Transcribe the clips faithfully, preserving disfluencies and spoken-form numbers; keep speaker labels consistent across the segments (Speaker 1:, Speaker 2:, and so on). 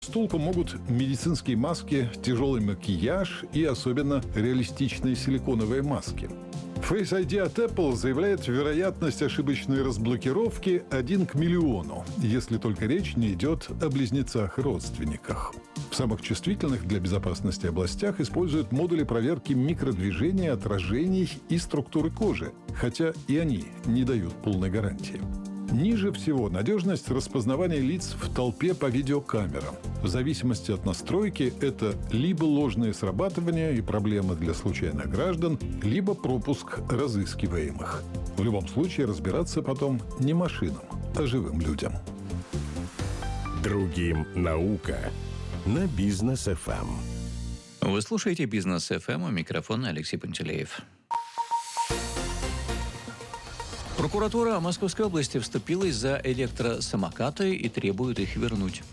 Speaker 1: С толку могут медицинские маски, тяжелый макияж и особенно реалистичные силиконовые маски. Face ай ди от Apple заявляет вероятность ошибочной разблокировки один к миллиону, если только речь не идет о близнецах-родственниках. В самых чувствительных для безопасности областях используют модули проверки микродвижения, отражений и структуры кожи, хотя и они не дают полной гарантии. Ниже всего надежность распознавания лиц в толпе по видеокамерам. В зависимости от настройки это либо ложное срабатывание и проблемы для случайных граждан, либо пропуск разыскиваемых. В любом случае разбираться потом не машинам, а живым людям.
Speaker 2: Другим наука на Бизнес эф эм.
Speaker 3: Вы слушаете Бизнес эф эм, у микрофона Алексей Пантелеев. Прокуратура Московской области вступилась за электросамокаты и требует их вернуть.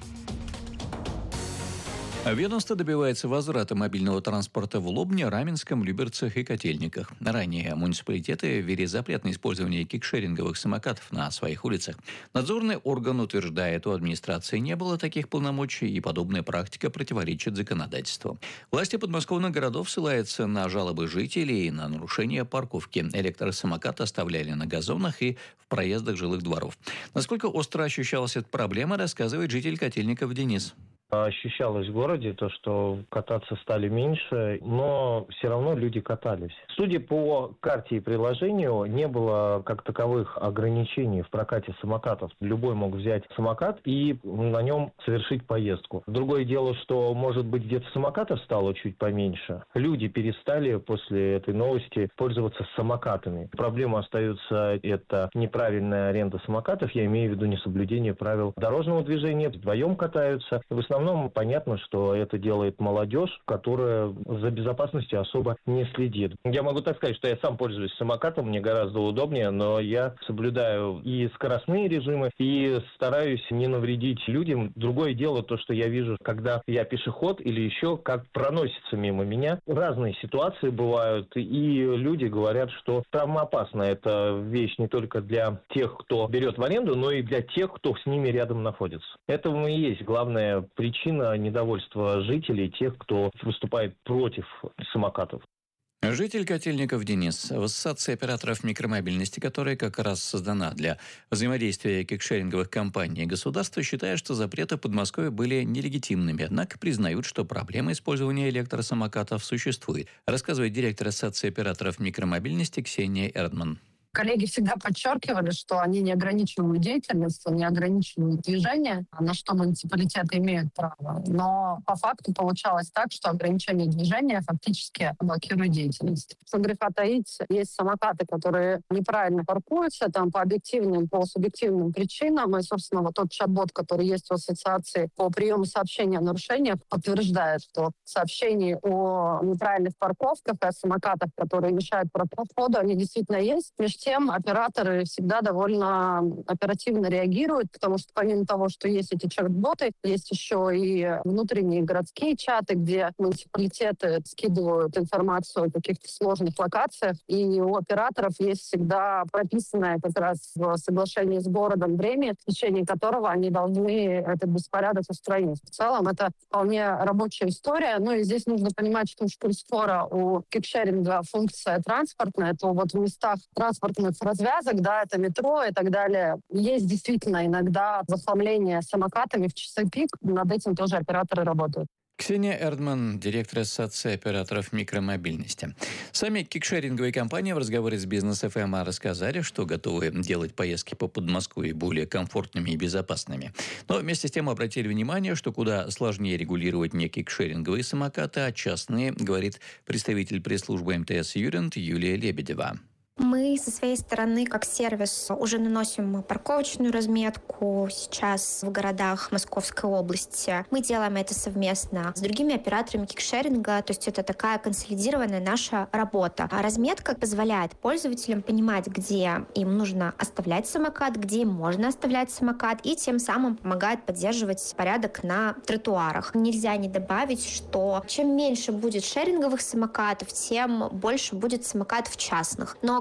Speaker 3: Ведомство добивается возврата мобильного транспорта в Лобне, Раменском, Люберцах и Котельниках. Ранее муниципалитеты ввели запрет на использование кикшеринговых самокатов на своих улицах. Надзорный орган утверждает, у администрации не было таких полномочий, и подобная практика противоречит законодательству. Власти подмосковных городов ссылаются на жалобы жителей на нарушение парковки. Электросамокаты оставляли на газонах и в проездах жилых дворов. Насколько остро ощущалась эта проблема, рассказывает житель Котельников Денис.
Speaker 4: Ощущалось в городе то, что кататься стали меньше, но все равно люди катались. Судя по карте и приложению, не было как таковых ограничений в прокате самокатов. Любой мог взять самокат и на нем совершить поездку. Другое дело, что, может быть, где-то самокатов стало чуть поменьше. Люди перестали после этой новости пользоваться самокатами. Проблема остается, это неправильная аренда самокатов, я имею в виду несоблюдение правил дорожного движения, вдвоем катаются. В основном В основном понятно, что это делает молодежь, которая за безопасностью особо не следит. Я могу так сказать, что я сам пользуюсь самокатом, мне гораздо удобнее, но я соблюдаю и скоростные режимы, и стараюсь не навредить людям. Другое дело то, что я вижу, когда я пешеход или еще как проносится мимо меня. Разные ситуации бывают, и люди говорят, что травмоопасна эта вещь не только для тех, кто берет в аренду, но и для тех, кто с ними рядом находится. Это и есть главная причина. Причина недовольства жителей, тех, кто выступает против самокатов.
Speaker 3: Житель Котельников Денис. В Ассоциации операторов микромобильности, которая как раз создана для взаимодействия кикшеринговых компаний, государство считает, что запреты в Подмосковье были нелегитимными, однако признают, что проблема использования электросамокатов существует, рассказывает директор Ассоциации операторов микромобильности Ксения Эрдман.
Speaker 5: Коллеги всегда подчеркивали, что они не ограничивают деятельность, не ограничивают движение, на что муниципалитеты имеют право. Но по факту получалось так, что ограничение движения фактически блокирует деятельность. Что греха таить, есть самокаты, которые неправильно паркуются там по объективным, по субъективным причинам. И, собственно, вот тот чат-бот, который есть в ассоциации по приему сообщений о нарушениях, подтверждает, что сообщений о неправильных парковках, о самокатах, которые мешают проходу, они действительно есть. Между тем, операторы всегда довольно оперативно реагируют, потому что помимо того, что есть эти чат-боты, есть еще и внутренние городские чаты, где муниципалитеты скидывают информацию о каких-то сложных локациях, и у операторов есть всегда прописанное как раз в соглашении с городом время, в течение которого они должны этот беспорядок устранить. В целом это вполне рабочая история. Ну и здесь нужно понимать, что коль скоро у кикшеринга функция транспортная, то вот в местах транспортных развязок, да, это метро и так далее. Есть действительно иногда захламление самокатами в часы пик. Над этим тоже операторы работают.
Speaker 3: Ксения Эрдман, директор Ассоциации операторов микромобильности. Сами кикшеринговые компании в разговоре с Бизнес эф эм рассказали, что готовы делать поездки по Подмосковью более комфортными и безопасными. Но вместе с тем обратили внимание, что куда сложнее регулировать не кикшеринговые самокаты, а частные, говорит представитель пресс-службы эм тэ эс «Юрент» Юлия Лебедева.
Speaker 6: Мы со своей стороны, как сервис, уже наносим парковочную разметку сейчас в городах Московской области. Мы делаем это совместно с другими операторами кикшеринга, то есть это такая консолидированная наша работа. А разметка позволяет пользователям понимать, где им нужно оставлять самокат, где им можно оставлять самокат, и тем самым помогает поддерживать порядок на тротуарах. Нельзя не добавить, что чем меньше будет шеринговых самокатов, тем больше будет самокатов частных. Но, к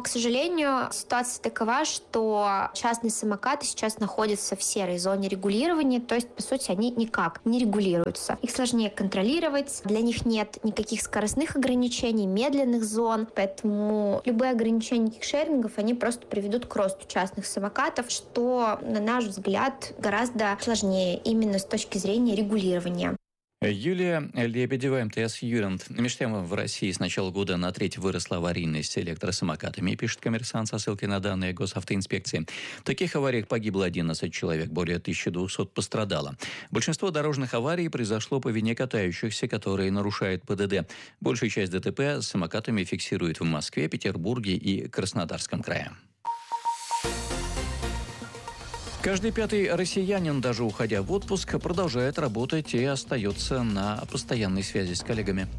Speaker 6: к сожалению, ситуация такова, что частные самокаты сейчас находятся в серой зоне регулирования, то есть, по сути, они никак не регулируются. Их сложнее контролировать, для них нет никаких скоростных ограничений, медленных зон, поэтому любые ограничения кикшерингов, они просто приведут к росту частных самокатов, что, на наш взгляд, гораздо сложнее именно с точки зрения регулирования.
Speaker 3: Юлия Лебедева, МТС Юрент. Между тем, в России с начала года на треть выросла аварийность электросамокатами, пишет «Коммерсант» со ссылкой на данные госавтоинспекции. В таких авариях погибло одиннадцать человек, более тысяча двести пострадало. Большинство дорожных аварий произошло по вине катающихся, которые нарушают ПДД. Большая часть ДТП с самокатами фиксирует в Москве, Петербурге и Краснодарском крае. Каждый пятый россиянин, даже уходя в отпуск, продолжает работать и остается на постоянной связи с коллегами.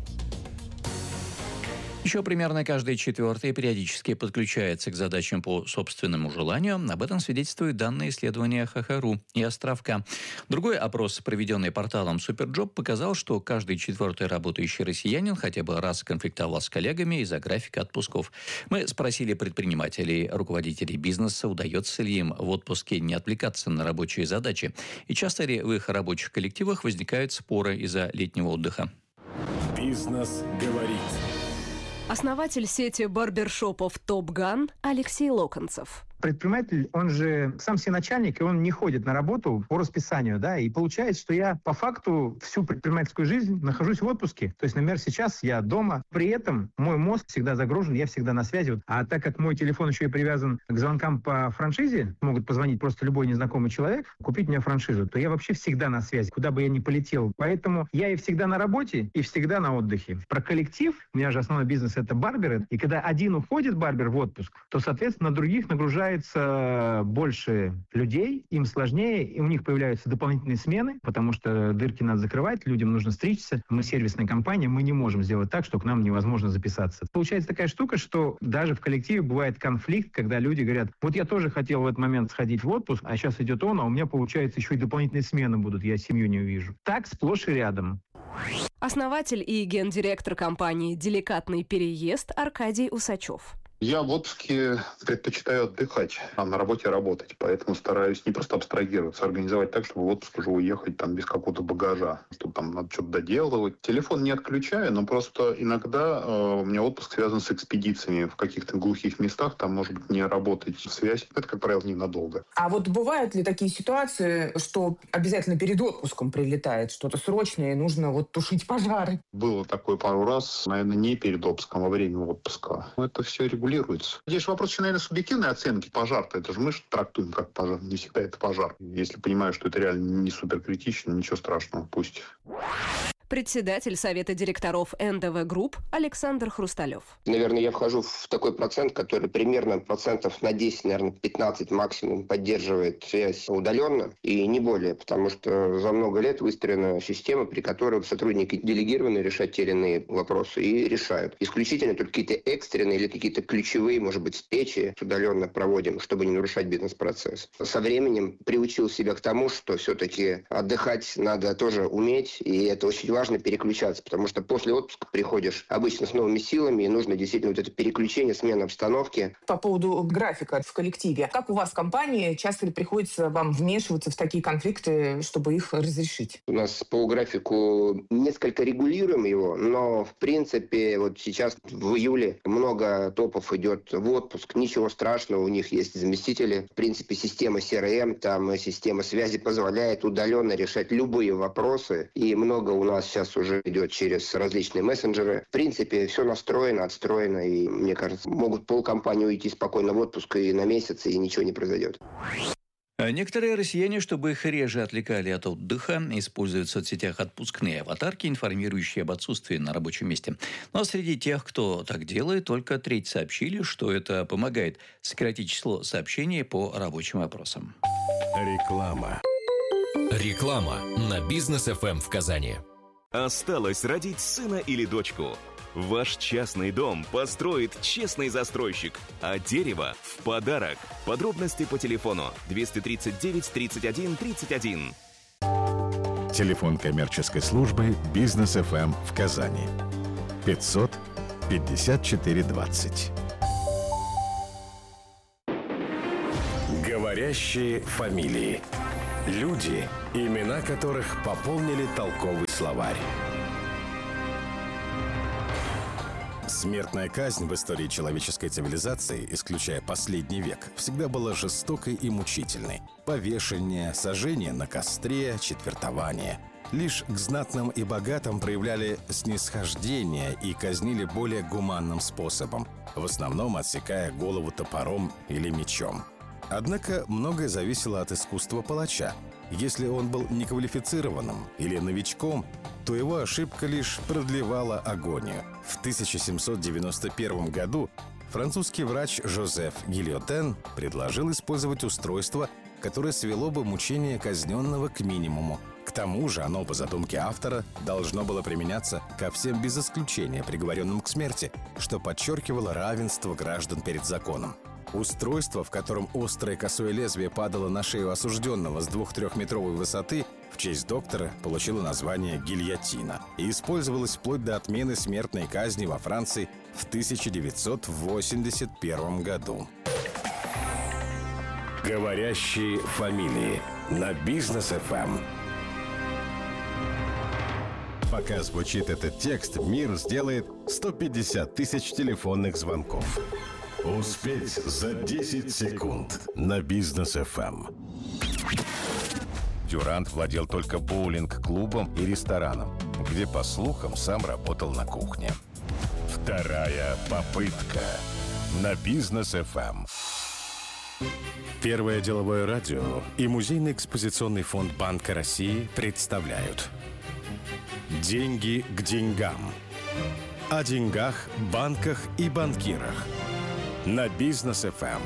Speaker 3: Еще примерно каждый четвертый периодически подключается к задачам по собственному желанию. Об этом свидетельствуют данные исследования ХХРУ и Островка. Другой опрос, проведенный порталом Суперджоп, показал, что каждый четвертый работающий россиянин хотя бы раз конфликтовал с коллегами из-за графика отпусков. Мы спросили предпринимателей, руководителей бизнеса, удается ли им в отпуске не отвлекаться на рабочие задачи, и часто ли в их рабочих коллективах возникают споры из-за летнего отдыха.
Speaker 2: Бизнес говорит.
Speaker 7: Основатель сети барбершопов «Топ-Ган» Алексей Локонцев.
Speaker 8: Предприниматель, он же сам себе начальник, и он не ходит на работу по расписанию, да, и получается, что я по факту всю предпринимательскую жизнь нахожусь в отпуске. То есть, например, сейчас я дома, при этом мой мозг всегда загружен, я всегда на связи. Вот. А так как мой телефон еще и привязан к звонкам по франшизе, могут позвонить просто любой незнакомый человек, купить мне франшизу, то я вообще всегда на связи, куда бы я ни полетел. Поэтому я и всегда на работе, и всегда на отдыхе. Про коллектив, у меня же основной бизнес — это барберы, и когда один уходит, барбер, в отпуск, то, соответственно, на других нагружается больше людей, им сложнее, и у них появляются дополнительные смены, потому что дырки надо закрывать, людям нужно стричься. Мы сервисная компания, мы не можем сделать так, что к нам невозможно записаться. Получается такая штука, что даже в коллективе бывает конфликт, когда люди говорят: вот я тоже хотел в этот момент сходить в отпуск, а сейчас идет он, а у меня, получается, еще и дополнительные смены будут, я семью не увижу. Так сплошь и рядом.
Speaker 7: Основатель и гендиректор компании «Деликатный переезд» Аркадий Усачев.
Speaker 9: Я в отпуске предпочитаю отдыхать, а на работе работать. Поэтому стараюсь не просто абстрагироваться, а организовать так, чтобы в отпуск уже уехать там без какого-то багажа, чтобы там надо что-то доделывать. Телефон не отключаю, но просто иногда э, у меня отпуск связан с экспедициями в каких-то глухих местах. Там может быть не работать связь. Это, как правило, ненадолго.
Speaker 10: А вот бывают ли такие ситуации, что обязательно перед отпуском прилетает что-то срочное, и нужно вот тушить пожары?
Speaker 9: Было такое пару раз, наверное, не перед отпуском, а во время отпуска. Это все регулируется. Здесь вопрос еще, наверное, субъективной оценки. Пожар-то, это же мы же трактуем как пожар. Не всегда это пожар. Если понимаю, что это реально не супер критично, ничего страшного, пусть.
Speaker 7: Председатель Совета директоров эн дэ вэ Групп Александр Хрусталев.
Speaker 11: Наверное, я вхожу в такой процент, который примерно процентов на десять, наверное, пятнадцать максимум поддерживает связь удаленно и не более, потому что за много лет выстроена система, при которой сотрудники делегированы решать те или иные вопросы и решают. Исключительно только какие-то экстренные или какие-то ключевые, может быть, встречи удаленно проводим, чтобы не нарушать бизнес-процесс. Со временем приучил себя к тому, что все-таки отдыхать надо тоже уметь, и это очень важно переключаться, потому что после отпуска приходишь обычно с новыми силами, и нужно действительно вот это переключение, смена обстановки.
Speaker 10: По поводу графика в коллективе. Как у вас в компании, часто ли приходится вам вмешиваться в такие конфликты, чтобы их разрешить?
Speaker 11: У нас по графику несколько регулируем его, но в принципе вот сейчас в июле много топов идет в отпуск. Ничего страшного, у них есть заместители. В принципе, система си эр эм, там система связи позволяет удаленно решать любые вопросы, и много у нас сейчас уже идет через различные мессенджеры. В принципе, все настроено, отстроено, и, мне кажется, могут полкомпании уйти спокойно в отпуск и на месяц, и ничего не произойдет.
Speaker 3: Некоторые россияне, чтобы их реже отвлекали от отдыха, используют в соцсетях отпускные аватарки, информирующие об отсутствии на рабочем месте. Но среди тех, кто так делает, только треть сообщили, что это помогает сократить число сообщений по рабочим вопросам.
Speaker 2: Реклама.
Speaker 12: Реклама на Бизнес эф эм в Казани.
Speaker 13: Осталось родить сына или дочку. Ваш частный дом построит честный застройщик, а дерево в подарок. Подробности по телефону двести тридцать девять тридцать один тридцать один.
Speaker 2: Телефон коммерческой службы Бизнес эф эм в Казани. пятьсот пятьдесят четыре двадцать.
Speaker 14: Говорящие фамилии. Люди, имена которых пополнили толковый словарь. Смертная казнь в истории человеческой цивилизации, исключая последний век, всегда была жестокой и мучительной. Повешение, сожжение на костре, четвертование. Лишь к знатным и богатым проявляли снисхождение и казнили более гуманным способом, в основном отсекая голову топором или мечом. Однако многое зависело от искусства палача. Если он был неквалифицированным или новичком, то его ошибка лишь продлевала агонию. В тысяча семьсот девяносто первом году французский врач Жозеф Гильотен предложил использовать устройство, которое свело бы мучение казненного к минимуму. К тому же оно, по задумке автора, должно было применяться ко всем без исключения приговоренным к смерти, что подчеркивало равенство граждан перед законом. Устройство, в котором острое косое лезвие падало на шею осужденного с двух-трехметровой высоты, в честь доктора получило название гильотина и использовалось вплоть до отмены смертной казни во Франции в тысяча девятьсот восемьдесят первом году. Говорящие фамилии на Бизнес-эф эм.
Speaker 2: Пока звучит этот текст, мир сделает сто пятьдесят тысяч телефонных звонков. Успеть за десять секунд на Бизнес-эф эм. Дюрант владел только боулинг-клубом и рестораном, где, по слухам, сам работал на кухне. Вторая попытка на Бизнес-эф эм.
Speaker 14: Первое деловое радио и музейный экспозиционный фонд Банка России представляют «Деньги к деньгам». О деньгах, банках и банкирах. На Бизнес-эф эм.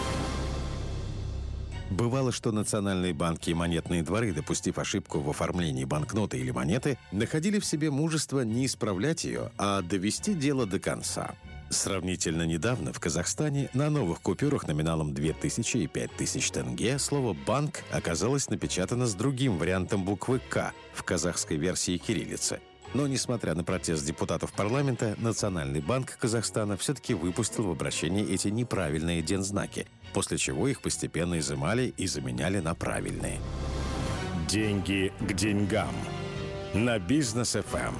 Speaker 14: Бывало, что национальные банки и монетные дворы, допустив ошибку в оформлении банкноты или монеты, находили в себе мужество не исправлять ее, а довести дело до конца. Сравнительно недавно в Казахстане на новых купюрах номиналом две тысячи и пять тысяч тенге слово «банк» оказалось напечатано с другим вариантом буквы «К» в казахской версии кириллицы. Но, несмотря на протест депутатов парламента, Национальный банк Казахстана все-таки выпустил в обращение эти неправильные дензнаки, после чего их постепенно изымали и заменяли на правильные. Деньги к деньгам. На Бизнес-эф эм.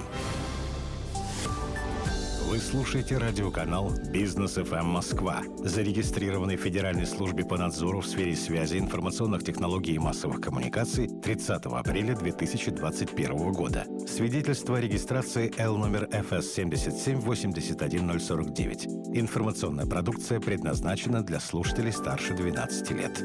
Speaker 14: Вы слушаете радиоканал «Бизнес-эф эм Москва», зарегистрированный в Федеральной службе по надзору в сфере связи, информационных технологий и массовых коммуникаций тридцатого апреля две тысячи двадцать первого года. Свидетельство о регистрации Л номер эф эс семь семь восемь один ноль сорок девять. Информационная продукция предназначена для слушателей старше двенадцати лет.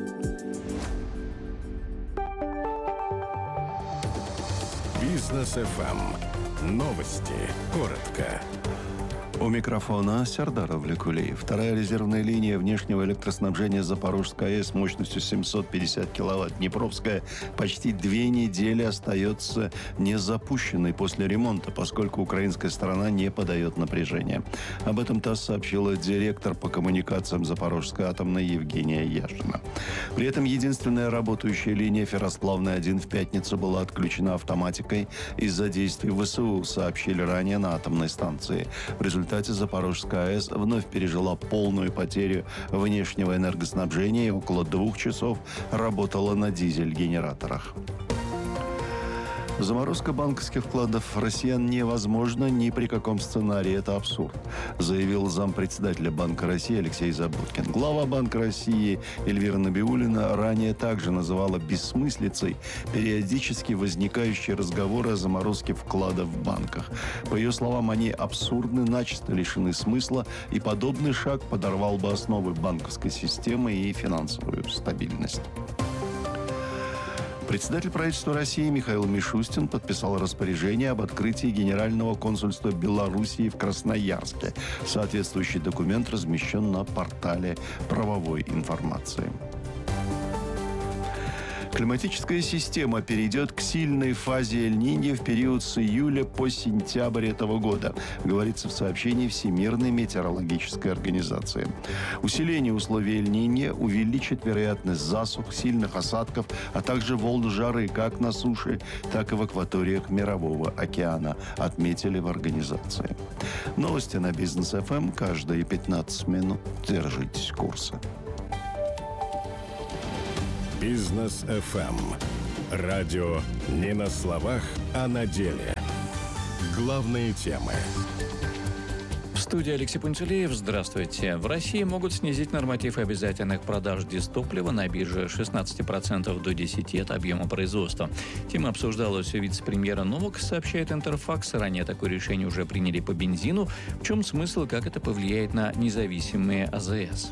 Speaker 2: Бизнес-эф эм. Новости. Коротко.
Speaker 15: У микрофона Сердар Авлекулиев. Вторая резервная линия внешнего электроснабжения Запорожской АЭС мощностью семьсот пятьдесят киловатт Днепровская почти две недели остается незапущенной после ремонта, поскольку украинская сторона не подает напряжение. Об этом ТАСС сообщила директор по коммуникациям Запорожской атомной Евгения Яшина. При этом единственная работающая линия ферросплавная один в пятницу была отключена автоматикой из-за действий ВСУ, сообщили ранее на атомной станции. В результате В результате Запорожская АЭС вновь пережила полную потерю внешнего энергоснабжения и около двух часов работала на дизель-генераторах. Заморозка банковских вкладов россиян невозможна ни при каком сценарии. Это абсурд, заявил зампредседателя Банка России Алексей Забудкин. Глава Банка России Эльвира Набиуллина ранее также называла бессмыслицей периодически возникающие разговоры о заморозке вкладов в банках. По ее словам, они абсурдны, начисто лишены смысла, и подобный шаг подорвал бы основы банковской системы и финансовую стабильность. Председатель правительства России Михаил Мишустин подписал распоряжение об открытии Генерального консульства Белоруссии в Красноярске. Соответствующий документ размещен на портале правовой информации. Климатическая система перейдет к сильной фазе Эль-Ниньо в период с июля по сентябрь этого года, говорится в сообщении Всемирной метеорологической организации. Усиление условий Эль-Ниньо увеличит вероятность засух, сильных осадков, а также волн жары как на суше, так и в акваториях Мирового океана, отметили в организации. Новости на Бизнес-эф эм каждые пятнадцать минут. Держитесь курса.
Speaker 2: Бизнес эф эм. Радио не на словах, а на деле. Главные темы.
Speaker 3: В студии Алексей Пунцелеев. Здравствуйте. В России могут снизить норматив обязательных продаж дистоплива на бирже с шестнадцати процентов до десяти процентов от объема производства. Тема обсуждалась у вице-премьера Новак, сообщает Интерфакс. Ранее такое решение уже приняли по бензину. В чем смысл, как это повлияет на независимые а зэ эс?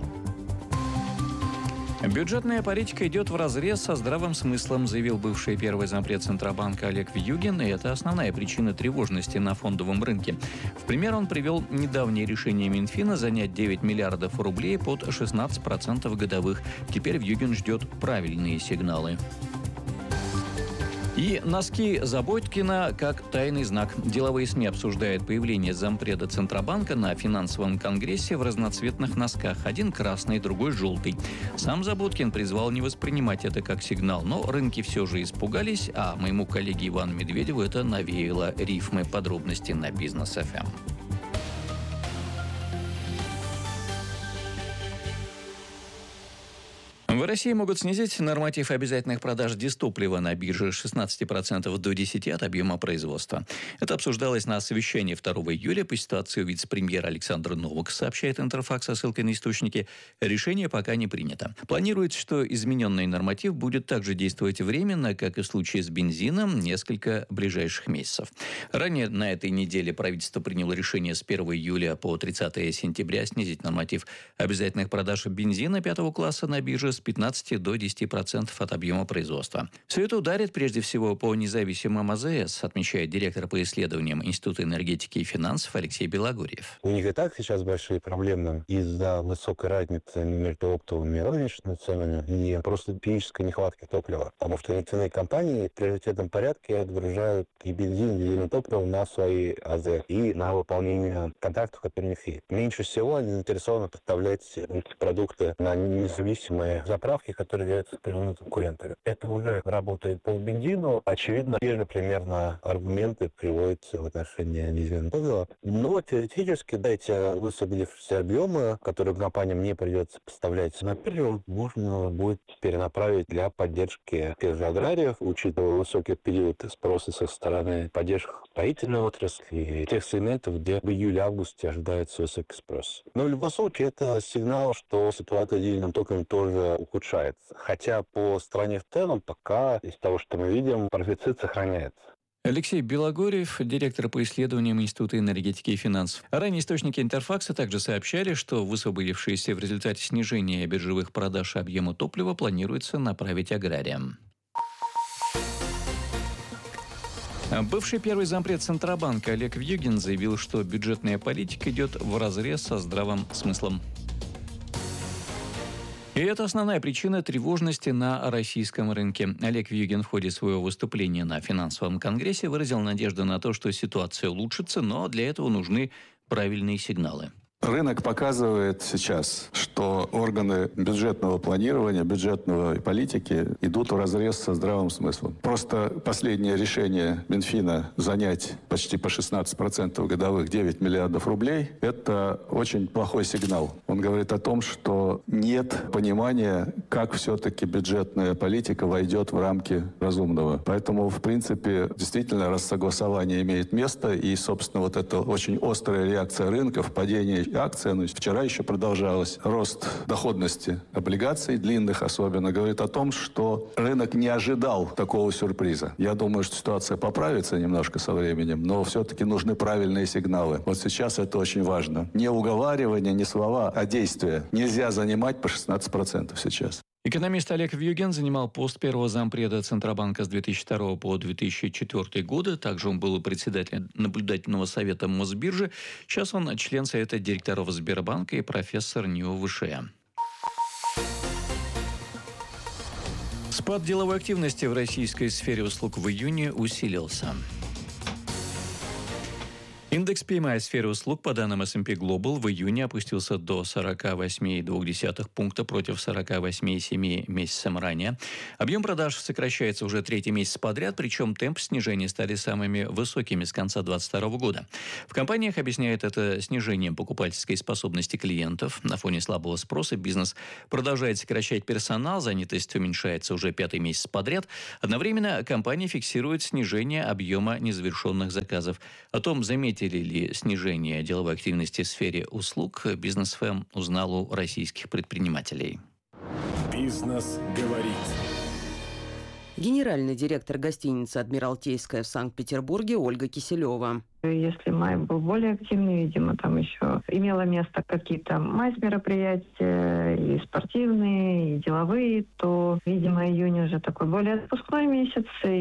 Speaker 3: Бюджетная политика идет вразрез со здравым смыслом, заявил бывший первый зампред Центробанка Олег Вьюгин, и это основная причина тревожности на фондовом рынке. В пример он привел недавнее решение Минфина занять девять миллиардов рублей под шестнадцать процентов годовых. Теперь Вьюгин ждет правильные сигналы. И носки Заботкина как тайный знак. Деловые СМИ обсуждают появление зампреда Центробанка на финансовом конгрессе в разноцветных носках. Один красный, другой желтый. Сам Заботкин призвал не воспринимать это как сигнал, но рынки все же испугались, а моему коллеге Ивану Медведеву это навеяло рифмы. Подробности на Бизнес эф эм. В России могут снизить норматив обязательных продаж дистоплива на бирже с шестнадцати процентов до десяти процентов от объема производства. Это обсуждалось на совещании второго июля по ситуации у вице-премьера Александра Новак, сообщает Интерфакс со ссылкой на источники. Решение пока не принято. Планируется, что измененный норматив будет также действовать временно, как и в случае с бензином, несколько ближайших месяцев. Ранее на этой неделе правительство приняло решение с первого июля по тридцатое сентября снизить норматив обязательных продаж бензина пятого класса на бирже с пятнадцати до десяти процентов от объема производства. Все это ударит прежде всего по независимым а зэ эс, отмечает директор по исследованиям Института энергетики и финансов Алексей Белогорьев.
Speaker 16: У них и так сейчас большие проблемы из-за высокой разницы между оптовыми и розничными ценами и просто физической нехватки топлива. Потому что нефтяные компании в приоритетном порядке отгружают и бензин, и дизельное топливо на свои а зэ эс и на выполнение контрактов, которые у них есть. Меньше всего они заинтересованы поставлять продукты на независимые заправки, которые являются прямыми конкурентами. Это уже работает по бензину. Очевидно, те же примерно аргументы приводятся в отношении дизельного топлива. Но теоретически, да, эти высокие объемы, которые компаниям не придется поставлять на биржу, можно будет перенаправить для поддержки тех же аграриев, учитывая высокий период спроса со стороны поддержки строительной отрасли и тех сегментов, где в июле-августе ожидается высокий спрос. Но в любом случае это сигнал, что ситуация с дизельным топливом тоже ухудшается. Хотя по стране в целом пока из того, что мы видим, профицит сохраняется.
Speaker 3: Алексей Белогорьев, директор по исследованиям Института энергетики и финансов. Ранее источники Интерфакса также сообщали, что высвободившиеся в результате снижения биржевых продаж объема топлива планируется направить аграриям. Бывший первый зампред Центробанка Олег Вьюгин заявил, что бюджетная политика идет вразрез со здравым смыслом. И это основная причина тревожности на российском рынке. Олег Вьюгин в ходе своего выступления на финансовом конгрессе выразил надежду на то, что ситуация улучшится, но для этого нужны правильные сигналы.
Speaker 15: Рынок показывает сейчас, что органы бюджетного планирования, бюджетной политики идут вразрез со здравым смыслом. Просто последнее решение Минфина занять почти по шестнадцать процентов годовых девять миллиардов рублей – это очень плохой сигнал. Он говорит о том, что нет понимания, как все-таки бюджетная политика войдет в рамки разумного. Поэтому, в принципе, действительно рассогласование имеет место, и, собственно, вот эта очень острая реакция рынков, падение акций, ну, вчера еще продолжалось. Рост доходности облигаций, длинных особенно, говорит о том, что рынок не ожидал такого сюрприза. Я думаю, что ситуация поправится немножко со временем, но все-таки нужны правильные сигналы. Вот сейчас это очень важно. Не уговаривание, не слова, а действия. Нельзя занимать по шестнадцать процентов сейчас.
Speaker 3: Экономист Олег Вьюгин занимал пост первого зампреда Центробанка с две тысячи второго по две тысячи четвёртый годы. Также он был председателем наблюдательного совета Мосбиржи. Сейчас он член совета директоров Сбербанка и профессор НИУ ВШЭ. Спад деловой активности в российской сфере услуг в июне усилился. Индекс пи эм ай сферы услуг по данным эс энд пи Global в июне опустился до сорок восемь целых две десятых пункта против сорок восемь целых семь десятых месяцем ранее. Объем продаж сокращается уже третий месяц подряд, причем темпы снижения стали самыми высокими с конца две тысячи двадцать второго года. В компаниях объясняют это снижением покупательской способности клиентов. На фоне слабого спроса бизнес продолжает сокращать персонал, занятость уменьшается уже пятый месяц подряд. Одновременно компания фиксирует снижение объема незавершенных заказов. О том, заметили ли снижение деловой активности в сфере услуг, Бизнес эф эм узнал у российских предпринимателей.
Speaker 2: Бизнес говорит.
Speaker 17: Генеральный директор гостиницы «Адмиралтейская» в Санкт-Петербурге Ольга Киселева.
Speaker 18: Если май был более активный, видимо, там еще имело место какие-то майс-мероприятия, и спортивные, и деловые, то, видимо, июнь уже такой более отпускной месяц,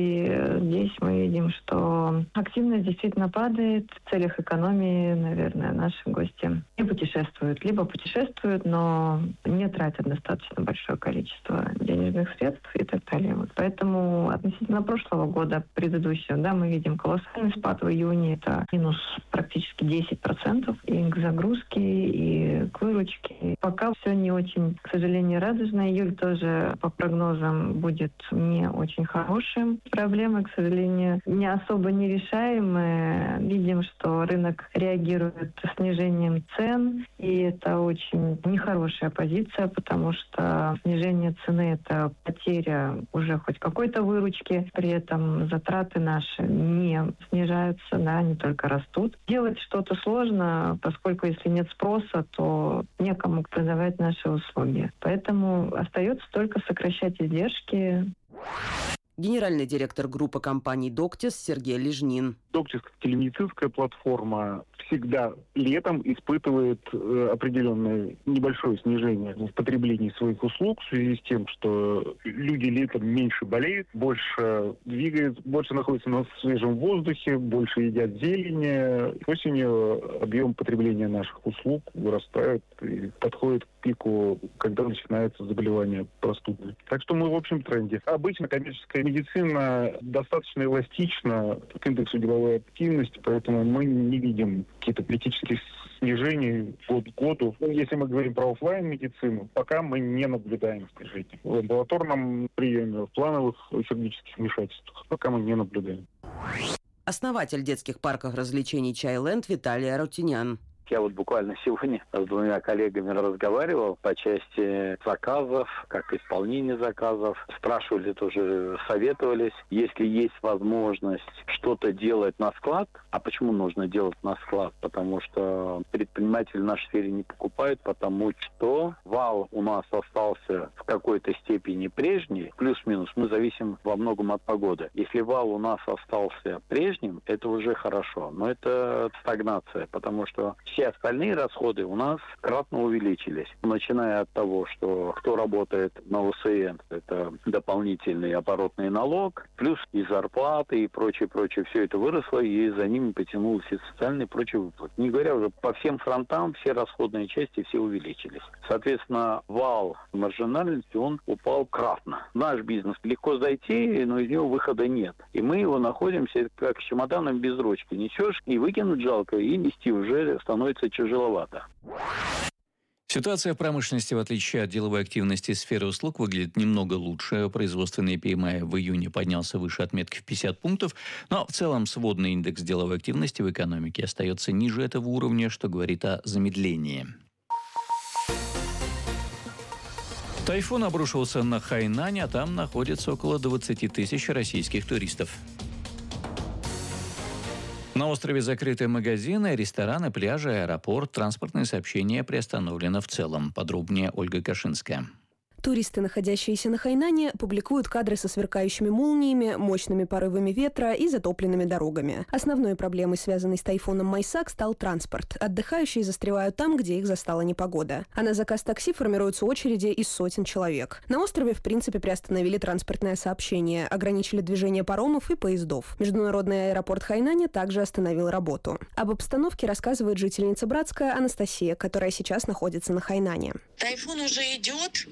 Speaker 18: и здесь мы видим, что активность действительно падает. В целях экономии, наверное, наши гости не путешествуют, либо путешествуют, но не тратят достаточно большое количество денежных средств и так далее. Вот поэтому относительно прошлого года, предыдущего, да, мы видим колоссальный спад в июне. Это минус практически десять процентов и к загрузке, и к выручке. Пока все не очень, к сожалению, радужно. Июль тоже, по прогнозам, будет не очень хорошим. Проблемы, к сожалению, не особо нерешаемые. Видим, что рынок реагирует снижением цен, и это очень нехорошая позиция, потому что снижение цены – это потеря уже хоть какой-то выручки, при этом затраты наши не снижаются, да, они только растут. Делать что-то сложно, поскольку если нет спроса, то некому продавать наши услуги. Поэтому остается только сокращать издержки.
Speaker 17: Генеральный директор группы компаний «Доктис» Сергей Лежнин.
Speaker 19: «Доктис» как телемедицинская платформа всегда летом испытывает э, определенное небольшое снижение в потреблении своих услуг в связи с тем, что люди летом меньше болеют, больше двигаются, больше находятся на свежем воздухе, больше едят зелени. Осенью объем потребления наших услуг вырастает и подходит к пику, когда начинается заболевание простудой. Так что мы в общем тренде. Обычно коммерческая медицина достаточно эластична к индексу деловой активности, поэтому мы не видим какие-то критические снижения год к году. Если мы говорим про офлайн-медицину, пока мы не наблюдаем снижения. В амбулаторном приеме, в плановых хирургических вмешательствах пока мы не наблюдаем.
Speaker 17: Основатель детских парков развлечений «Чайленд» Виталий Арутюнян.
Speaker 20: Я вот буквально сегодня с двумя коллегами разговаривал по части заказов, как исполнение заказов. Спрашивали тоже, советовались, если есть возможность что-то делать на склад. А почему нужно делать на склад? Потому что предприниматели в нашей сфере не покупают, потому что вал у нас остался в какой-то степени прежний, плюс-минус. Мы зависим во многом от погоды. Если вал у нас остался прежним, это уже хорошо. Но это стагнация, потому что все остальные расходы у нас кратно увеличились. Начиная от того, что кто работает на о эс эн, это дополнительный оборотный налог, плюс и зарплаты, и прочее, прочее. Все это выросло, и за ними потянулось и социальные и прочие выплаты. Не говоря уже по всем фронтам, все расходные части все увеличились. Соответственно, вал маржинальности, он упал кратно. Наш бизнес легко зайти, но из него выхода нет. И мы его находимся как с чемоданом без ручки. Несешь, и выкинуть жалко, и нести уже становится тяжеловато.
Speaker 3: Ситуация в промышленности, в отличие от деловой активности сферы услуг, выглядит немного лучше. Производственный пи эм ай в июне поднялся выше отметки в пятьдесят пунктов, но в целом сводный индекс деловой активности в экономике остается ниже этого уровня, что говорит о замедлении. Тайфун обрушился на Хайнань, а там находится около двадцати тысяч российских туристов. На острове закрыты магазины, рестораны, пляжи, аэропорт. Транспортное сообщение приостановлено в целом. Подробнее Ольга Кашинская.
Speaker 21: Туристы, находящиеся на Хайнане, публикуют кадры со сверкающими молниями, мощными порывами ветра и затопленными дорогами. Основной проблемой, связанной с тайфуном Майсак, стал транспорт. Отдыхающие застревают там, где их застала непогода. А на заказ такси формируются очереди из сотен человек. На острове, в принципе, приостановили транспортное сообщение, ограничили движение паромов и поездов. Международный аэропорт Хайнаня также остановил работу. Об обстановке рассказывает жительница Братска Анастасия, которая сейчас находится на Хайнане.
Speaker 22: Тайфун уже идет, сумасшедший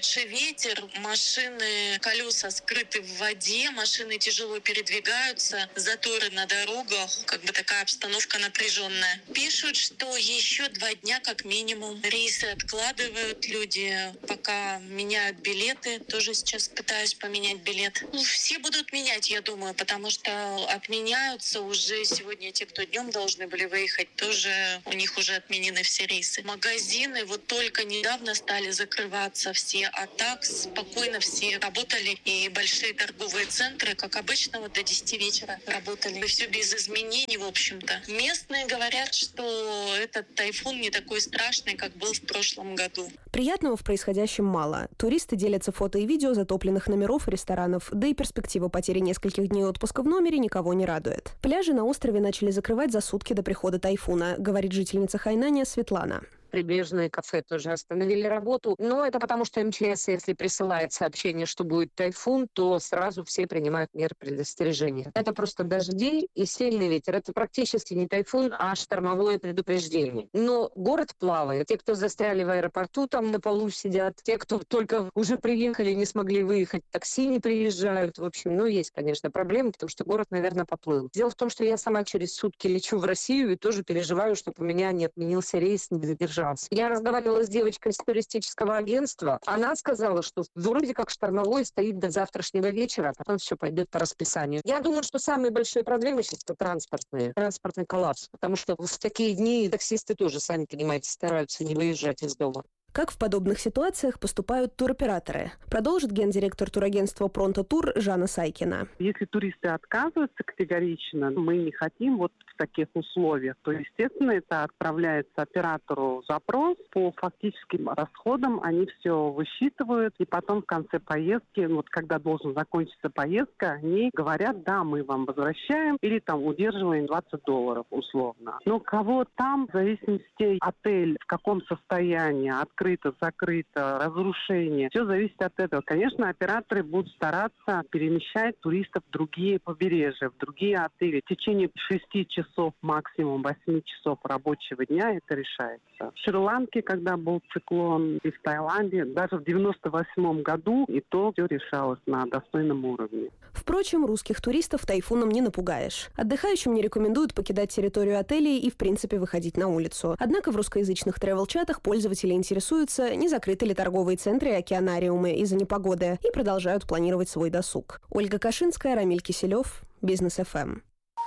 Speaker 1: сумасшедший ветер, машины, колеса скрыты в воде, машины тяжело передвигаются, заторы на дорогах, как бы такая обстановка напряженная. Пишут, что еще два дня как минимум рейсы откладывают, люди пока меняют билеты, тоже сейчас пытаюсь поменять билет. Ну, все будут менять, я думаю, потому что отменяются уже сегодня те, кто днем должны были выехать, тоже у них уже отменены все рейсы. Магазины вот только недавно стали закрываться все, а так спокойно все работали, и большие торговые центры, как обычно, вот до десяти вечера работали. И все без изменений, в общем-то. Местные говорят, что этот тайфун не такой страшный, как был в прошлом году.
Speaker 21: Приятного в происходящем мало. Туристы делятся фото и видео затопленных номеров и ресторанов, да и перспектива потери нескольких дней отпуска в номере никого не радует. Пляжи на острове начали закрывать за сутки до прихода тайфуна, говорит жительница Хайнани Светлана.
Speaker 22: Прибрежные кафе тоже остановили работу. Но это потому, что эм че эс, если присылает сообщение, что будет тайфун, то сразу все принимают меры предостережения. Это просто дожди и сильный ветер. Это практически не тайфун, а штормовое предупреждение. Но город плавает. Те, кто застряли в аэропорту, там на полу сидят. Те, кто только уже приехали, не смогли выехать, такси не приезжают. В общем, ну, есть, конечно, проблемы, потому что город, наверное, поплыл. Дело в том, что я сама через сутки лечу в Россию и тоже переживаю, чтобы у меня не отменился рейс, не задержался. Я разговаривала с девочкой из туристического агентства. Она сказала, что вроде как штормовой стоит до завтрашнего вечера, а потом все пойдет по расписанию. Я думаю, что самые большие проблемы сейчас это транспортные. Транспортный коллапс. Потому что в такие дни таксисты тоже, сами понимаете, стараются не выезжать из дома.
Speaker 21: Как в подобных ситуациях поступают туроператоры? Продолжит гендиректор турагентства «Пронто Тур» Жанна Сайкина.
Speaker 23: Если туристы отказываются категорично, мы не хотим вот в таких условиях, то, естественно, это отправляется оператору запрос. По фактическим расходам они все высчитывают, и потом в конце поездки, вот когда должна закончиться поездка, они говорят, да, мы вам возвращаем, или там удерживаем двадцать долларов условно. Но кого там, в зависимости отель, в каком состоянии, открыто, закрыто, разрушение, все зависит от этого. Конечно, операторы будут стараться перемещать туристов в другие побережья, в другие отели. В течение шести часов, максимум восьми часов рабочего дня это решается. В Шри-Ланке, когда был циклон, и в Таиланде, даже в девяносто восьмом году и то все решалось на достойном уровне.
Speaker 21: Впрочем, русских туристов тайфуном не напугаешь. Отдыхающим не рекомендуют покидать территорию отелей и, в принципе, выходить на улицу. Однако в русскоязычных тревел-чатах пользователи интересуются, не закрыты ли торговые центры и океанариумы из-за непогоды, и продолжают планировать свой досуг. Ольга Кашинская, Рамиль Киселев, Бизнес эф эм.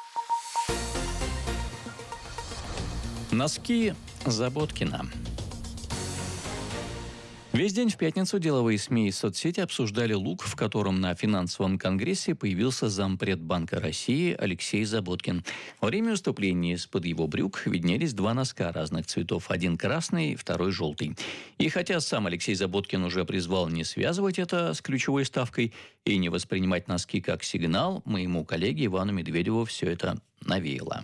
Speaker 3: Носки Заботкина. Весь день в пятницу деловые СМИ и соцсети обсуждали лук, в котором на финансовом конгрессе появился зампред Банка России Алексей Заботкин. Во время выступления из-под его брюк виднелись два носка разных цветов. Один красный, второй желтый. И хотя сам Алексей Заботкин уже призвал не связывать это с ключевой ставкой и не воспринимать носки как сигнал, моему коллеге Ивану Медведеву все это навеяло.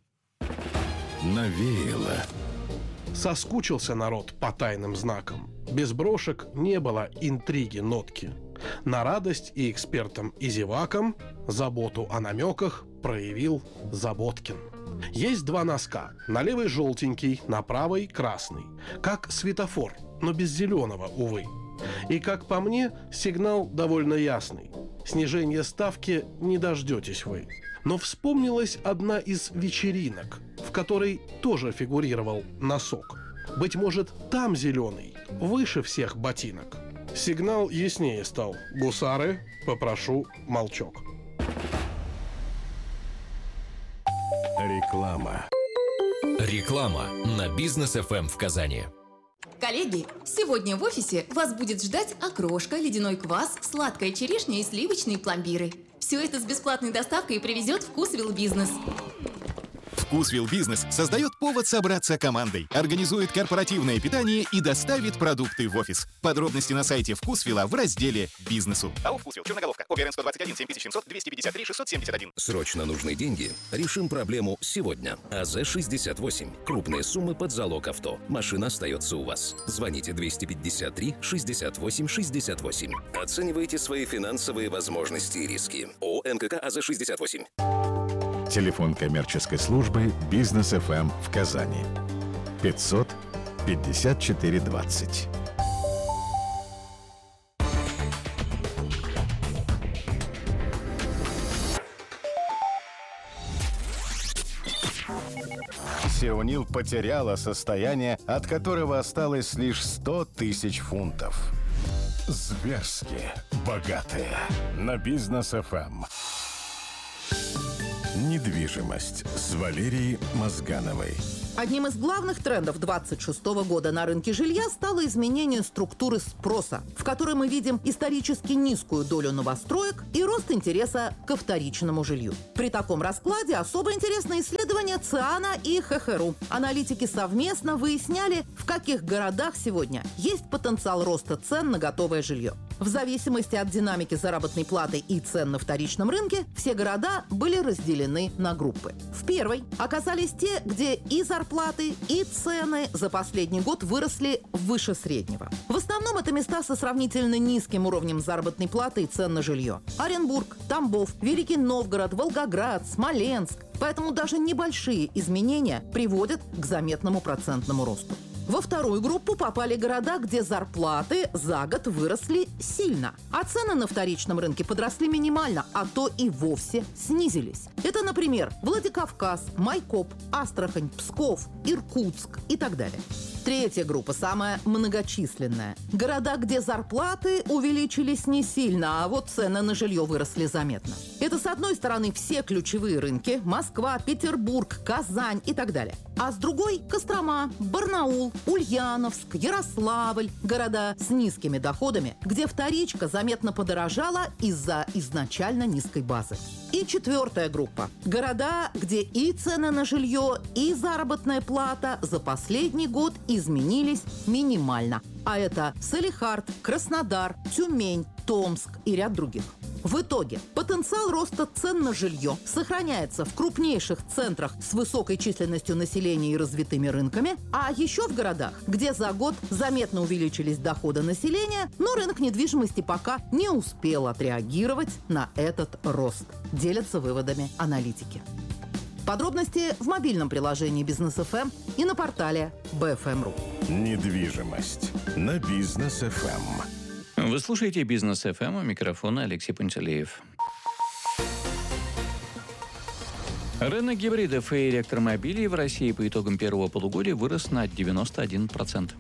Speaker 2: Навеяло.
Speaker 24: Соскучился народ по тайным знакам. Без брошек не было интриги нотки. На радость и экспертам, и зевакам заботу о намеках проявил Заботкин. Есть два носка. На левой желтенький, на правой красный. Как светофор, но без зеленого, увы. И, как по мне, сигнал довольно ясный. Снижение ставки не дождетесь вы. Но вспомнилась одна из вечеринок, в которой тоже фигурировал носок. Быть может, там зеленый, выше всех ботинок. Сигнал яснее стал. Гусары, попрошу молчок.
Speaker 2: Реклама.
Speaker 12: Реклама на Бизнес эф эм в Казани.
Speaker 25: Коллеги, сегодня в офисе вас будет ждать окрошка, ледяной квас, сладкая черешня и сливочные пломбиры. Все это с бесплатной доставкой привезет Вкусвилл Бизнес.
Speaker 26: Вкусвилл Бизнес создает повод собраться командой, организует корпоративное питание и доставит продукты в офис. Подробности на сайте Вкусвилла в разделе «Бизнесу». АО «Вкусвилл», Черноголовка, ОГРН сто двадцать один, семь тысяч семьсот, двести пятьдесят три, шестьсот семьдесят один.
Speaker 12: Срочно нужны деньги? Решим проблему сегодня. а зэ шестьдесят восемь. Крупные суммы под залог авто. Машина остается у вас. Звоните двести пятьдесят три шестьдесят восемь шестьдесят восемь. Оценивайте свои финансовые возможности и риски. ООО «эн ка ка а зэ шестьдесят восемь».
Speaker 2: Телефон коммерческой службы «Бизнес эф эм» в Казани. пятьсот пятьдесят четыре двадцать.
Speaker 14: Сеонил потеряла состояние, от которого осталось лишь сто тысяч фунтов. Зверски богатые. На Бизнес эф эм. Недвижимость с Валерией Мозгановой.
Speaker 4: Одним из главных трендов двадцать шестого года на рынке жилья стало изменение структуры спроса, в которой мы видим исторически низкую долю новостроек и рост интереса ко вторичному жилью. При таком раскладе особо интересны исследования ЦИАНа и ХХРУ. Аналитики совместно выясняли, в каких городах сегодня есть потенциал роста цен на готовое жилье. В зависимости от динамики заработной платы и цен на вторичном рынке, все города были разделены на группы. В первой оказались те, где и зарплаты, и цены за последний год выросли выше среднего. В основном это места со сравнительно низким уровнем заработной платы и цен на жилье. Оренбург, Тамбов, Великий Новгород, Волгоград, Смоленск. Поэтому даже небольшие изменения приводят к заметному процентному росту. Во вторую группу попали города, где зарплаты за год выросли сильно, а цены на вторичном рынке подросли минимально, а то и вовсе снизились. Это, например, Владикавказ, Майкоп, Астрахань, Псков, Иркутск и так далее. Третья группа самая многочисленная. Города, где зарплаты увеличились не сильно, а вот цены на жилье выросли заметно. Это, с одной стороны, все ключевые рынки – Москва, Петербург, Казань и так далее. А с другой – Кострома, Барнаул, Ульяновск, Ярославль – города с низкими доходами, где вторичка заметно подорожала из-за изначально низкой базы. И четвертая группа – города, где и цены на жилье, и заработная плата за последний год изменились минимально. А это Салехард, Краснодар, Тюмень, Томск и ряд других. В итоге потенциал роста цен на жилье сохраняется в крупнейших центрах с высокой численностью населения и развитыми рынками, а еще в городах, где за год заметно увеличились доходы населения, но рынок недвижимости пока не успел отреагировать на этот рост, делятся выводами аналитики. Подробности в мобильном приложении Бизнес эф эм и на портале би эф эм точка ру.
Speaker 14: Недвижимость на Бизнес эф эм.
Speaker 3: Вы слушаете Бизнес эф эм, у микрофона Алексей Пантелеев. Рынок гибридов и электромобилей в России по итогам первого полугодия вырос на девяносто один процент.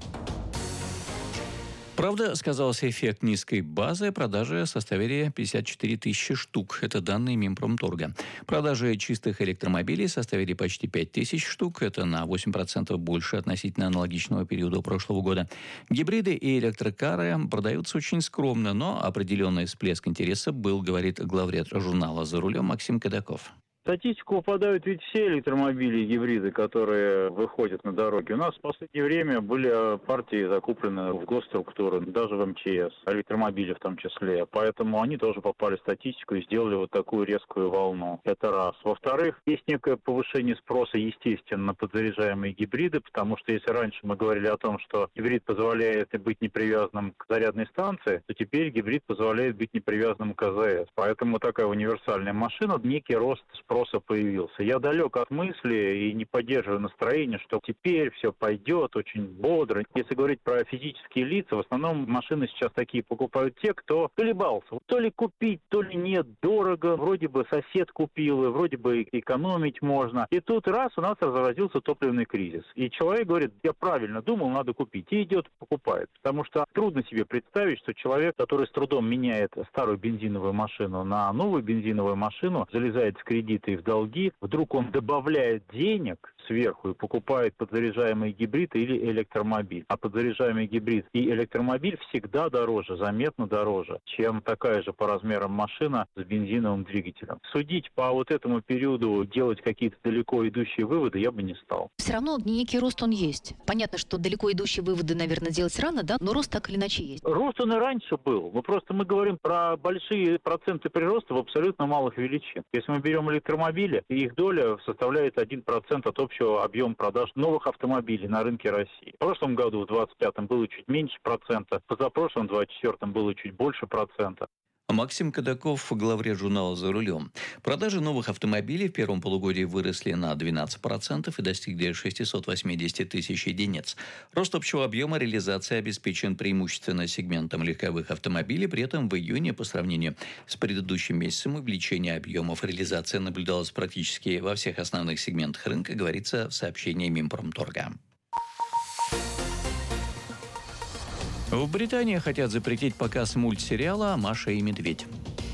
Speaker 3: Правда, сказался эффект низкой базы, продажи составили пятьдесят четыре тысячи штук. Это данные Минпромторга. Продажи чистых электромобилей составили почти пять тысяч штук. Это на восемь процентов больше относительно аналогичного периода прошлого года. Гибриды и электрокары продаются очень скромно, но определенный всплеск интереса был, говорит главред журнала «За рулем» Максим Кадаков.
Speaker 5: В статистику попадают ведь все электромобили и гибриды, которые выходят на дороги. У нас в последнее время были партии закуплены в госструктуры, даже в эм че эс, электромобили в том числе. Поэтому они тоже попали в статистику и сделали вот такую резкую волну. Это раз. Во-вторых, есть некое повышение спроса, естественно, на подзаряжаемые гибриды, потому что если раньше мы говорили о том, что гибрид позволяет быть непривязанным к зарядной станции, то теперь гибрид позволяет быть непривязанным к а зэ эс. Поэтому такая универсальная машина, некий рост спроса появился. Я далек от мысли и не поддерживаю настроение, что теперь все пойдет очень бодро. Если говорить про физические лица, в основном машины сейчас такие покупают те, кто колебался. То ли купить, то ли нет, дорого. Вроде бы сосед купил, и вроде бы экономить можно. И тут раз у нас разразился топливный кризис. И человек говорит, я правильно думал, надо купить. И идет покупает. Потому что трудно себе представить, что человек, который с трудом меняет старую бензиновую машину на новую бензиновую машину, залезает в кредит и в долги, вдруг он добавляет денег сверху и покупает подзаряжаемый гибрид или электромобиль. А подзаряжаемый гибрид и электромобиль всегда дороже, заметно дороже, чем такая же по размерам машина с бензиновым двигателем. Судить по вот этому периоду, делать какие-то далеко идущие выводы я бы не стал.
Speaker 6: Все равно некий рост он есть. Понятно, что далеко идущие выводы, наверное, делать рано, да, но рост так или иначе есть.
Speaker 5: Рост он и раньше был. Мы просто мы говорим про большие проценты прироста в абсолютно малых величин. Если мы берем электромобили, их доля составляет один процент от общего объема продаж новых автомобилей на рынке России. В прошлом году, в двадцать пятом, было чуть меньше процента, позапрошлом, в двадцать четвёртом, было чуть больше процента.
Speaker 3: Максим Кадаков, главред журнала «За рулем». Продажи новых автомобилей в первом полугодии выросли на двенадцать процентов и достигли шестьсот восемьдесят тысяч единиц. Рост общего объема реализации обеспечен преимущественно сегментом легковых автомобилей. При этом в июне по сравнению с предыдущим месяцем увеличение объемов реализации наблюдалось практически во всех основных сегментах рынка, говорится в сообщении Минпромторга. В Британии хотят запретить показ мультсериала «Маша и медведь».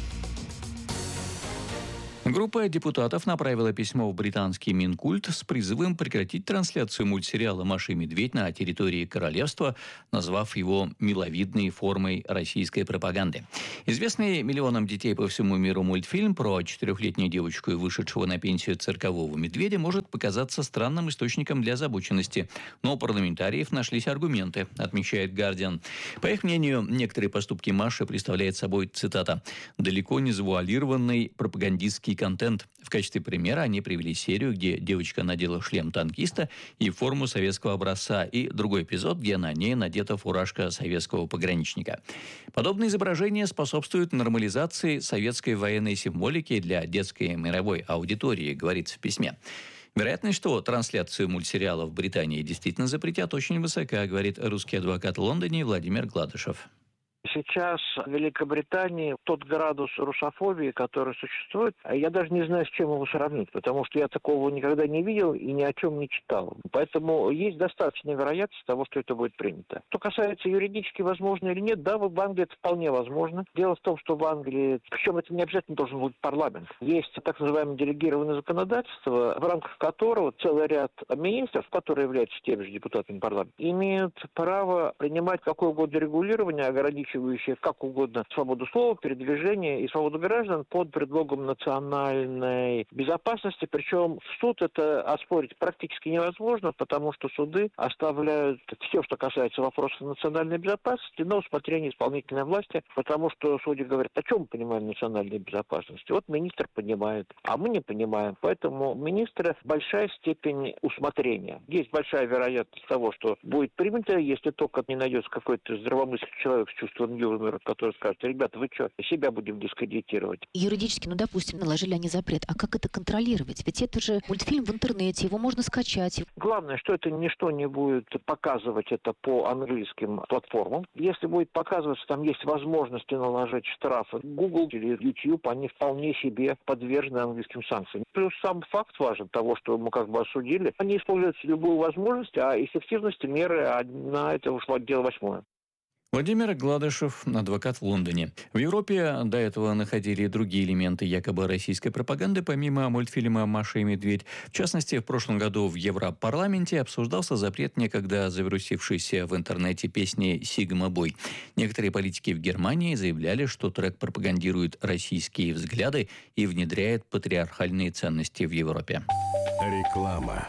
Speaker 3: Группа депутатов направила письмо в британский Минкульт с призывом прекратить трансляцию мультсериала «Маша и медведь» на территории королевства, назвав его миловидной формой российской пропаганды. Известный миллионам детей по всему миру мультфильм про четырехлетнюю девочку и вышедшего на пенсию циркового медведя может показаться странным источником для озабоченности. Но у парламентариев нашлись аргументы, отмечает «Гардиан». По их мнению, некоторые поступки Маши представляют собой, цитата, «далеко не завуалированный пропагандистский контент». В качестве примера они привели серию, где девочка надела шлем танкиста и форму советского образца, и другой эпизод, где на ней надета фуражка советского пограничника. Подобные изображения способствуют нормализации советской военной символики для детской мировой аудитории, говорится в письме. Вероятность, что трансляцию мультсериала в Британии действительно запретят, очень высока, говорит русский адвокат в Лондоне Владимир Гладышев.
Speaker 7: Сейчас в Великобритании тот градус русофобии, который существует, я даже не знаю, с чем его сравнить, потому что я такого никогда не видел и ни о чем не читал. Поэтому есть достаточная вероятность того, что это будет принято. Что касается юридически возможно или нет, да, в Англии это вполне возможно. Дело в том, что в Англии, причем это не обязательно должен быть парламент, есть так называемое делегированное законодательство, в рамках которого целый ряд министров, которые являются теми же депутатами парламента, имеют право принимать какое угодно регулирование, ограничивающее как угодно свободу слова, передвижения и свободу граждан под предлогом национальной безопасности. Причем в суд это оспорить практически невозможно, потому что суды оставляют все, что касается вопросов национальной безопасности, на усмотрение исполнительной власти, потому что судьи говорят, о чем мы понимаем национальной безопасности. Вот министр понимает, а мы не понимаем. Поэтому министра большая степень усмотрения. Есть большая вероятность того, что будет принято, если только не найдется какой-то здравомыслящий человек с чувством юмора, который скажет, ребята, вы что, себя будем дискредитировать.
Speaker 6: Юридически, ну, допустим, наложили они запрет. А как это контролировать? Ведь это же мультфильм в интернете, его можно скачать.
Speaker 7: Главное, что это ничто не будет показывать это по английским платформам. Если будет показываться, там есть возможности наложить штрафы. Google или YouTube, они вполне себе подвержены английским санкциям. Плюс сам факт важен того, что мы как бы осудили. Они используют любую возможность, а эффективности меры, а на это ушло дело восьмое.
Speaker 3: Владимир Гладышев, адвокат в Лондоне. В Европе до этого находили другие элементы якобы российской пропаганды, помимо мультфильма «Маша и медведь». В частности, в прошлом году в Европарламенте обсуждался запрет некогда завирусившейся в интернете песни «Сигма Бой». Некоторые политики в Германии заявляли, что трек пропагандирует российские взгляды и внедряет патриархальные ценности в Европе.
Speaker 2: Реклама.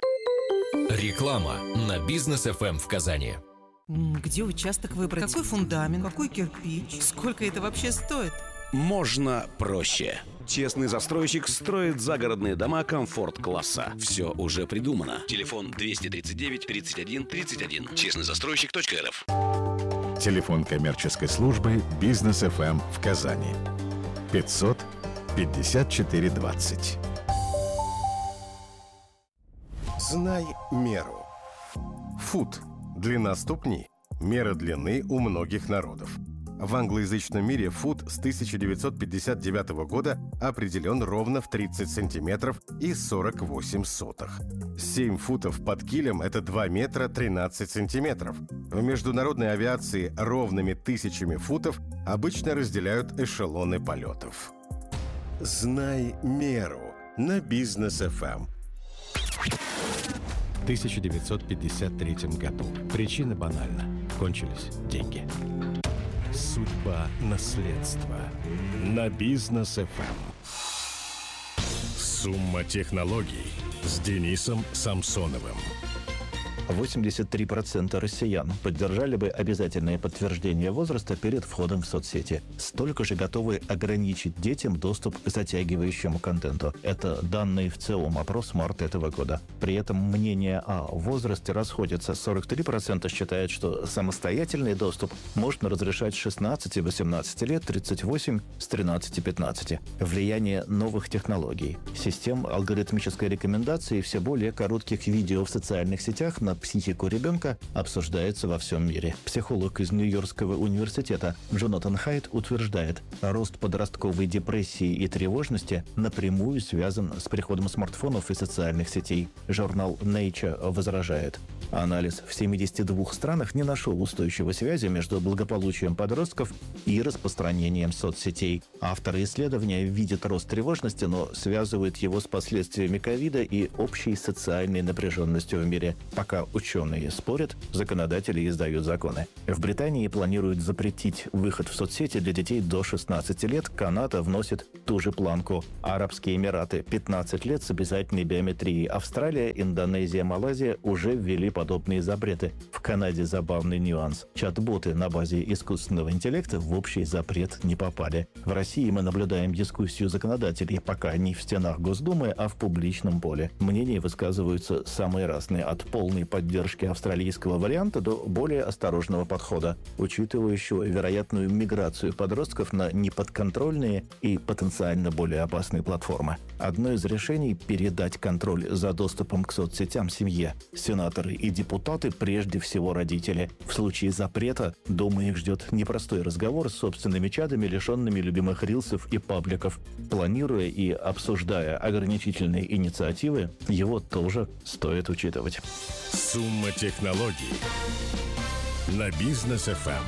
Speaker 12: Реклама на Бизнес эф эм в Казани.
Speaker 8: Где участок выбрать? Какой фундамент? Какой кирпич? Сколько это вообще стоит?
Speaker 9: Можно проще. Честный застройщик строит загородные дома комфорт-класса. Все уже придумано. Телефон двести тридцать девять тридцать один тридцать один. честный застройщик точка эр эф.
Speaker 2: Телефон коммерческой службы «Бизнес эф эм» в Казани. пятьсот пятьдесят четыре двадцать. Знай меру. Фут. Длина ступни. Мера длины у многих народов. В англоязычном мире фут с тысяча девятьсот пятьдесят девятого года определен ровно в тридцать сантиметров и сорок восемь сотых. семь футов под килем – это два метра тринадцать сантиметров. В международной авиации ровными тысячами футов обычно разделяют эшелоны полетов. Знай меру на Бизнес эф эм.
Speaker 14: В тысяча девятьсот пятьдесят третьем году. Причина банальна. Кончились деньги. Судьба наследства. На Бизнес эф эм. Сумма технологий с Денисом Самсоновым.
Speaker 10: восемьдесят три процента россиян поддержали бы обязательное подтверждение возраста перед входом в соцсети. Столько же готовы ограничить детям доступ к затягивающему контенту. Это данные в целом опрос марта этого года. При этом мнения о возрасте расходятся. сорок три процента считают, что самостоятельный доступ можно разрешать с шестнадцати-восемнадцати лет, тридцать восемь процентов с тринадцати-пятнадцати. Влияние новых технологий, систем алгоритмической рекомендации и все более коротких видео в социальных сетях на психику ребенка обсуждается во всем мире. Психолог из Нью-Йоркского университета Джонатан Хайт утверждает, рост подростковой депрессии и тревожности напрямую связан с приходом смартфонов и социальных сетей. Журнал Nature возражает. Анализ в семидесяти двух странах не нашел устойчивой связи между благополучием подростков и распространением соцсетей. Авторы исследования видят рост тревожности, но связывают его с последствиями ковида и общей социальной напряженностью в мире. Пока ученые спорят, законодатели издают законы. В Британии планируют запретить выход в соцсети для детей до шестнадцати лет. Канада вносит ту же планку. Арабские Эмираты – пятнадцать лет с обязательной биометрией. Австралия, Индонезия, Малайзия уже ввели подобные запреты. В Канаде забавный нюанс. Чат-боты на базе искусственного интеллекта в общий запрет не попали. В России мы наблюдаем дискуссию законодателей, пока не в стенах Госдумы, а в публичном поле. Мнения высказываются самые разные, от полной поддержки австралийского варианта до более осторожного подхода, учитывающего вероятную миграцию подростков на неподконтрольные и потенциально более опасные платформы. Одно из решений – передать контроль за доступом к соцсетям семье. Сенаторы и депутаты прежде всего родители. В случае запрета дома их ждет непростой разговор с собственными чадами, лишенными любимых рилсов и пабликов. Планируя и обсуждая ограничительные инициативы, его тоже стоит учитывать.
Speaker 2: Сумма технологий на Бизнес эф эм.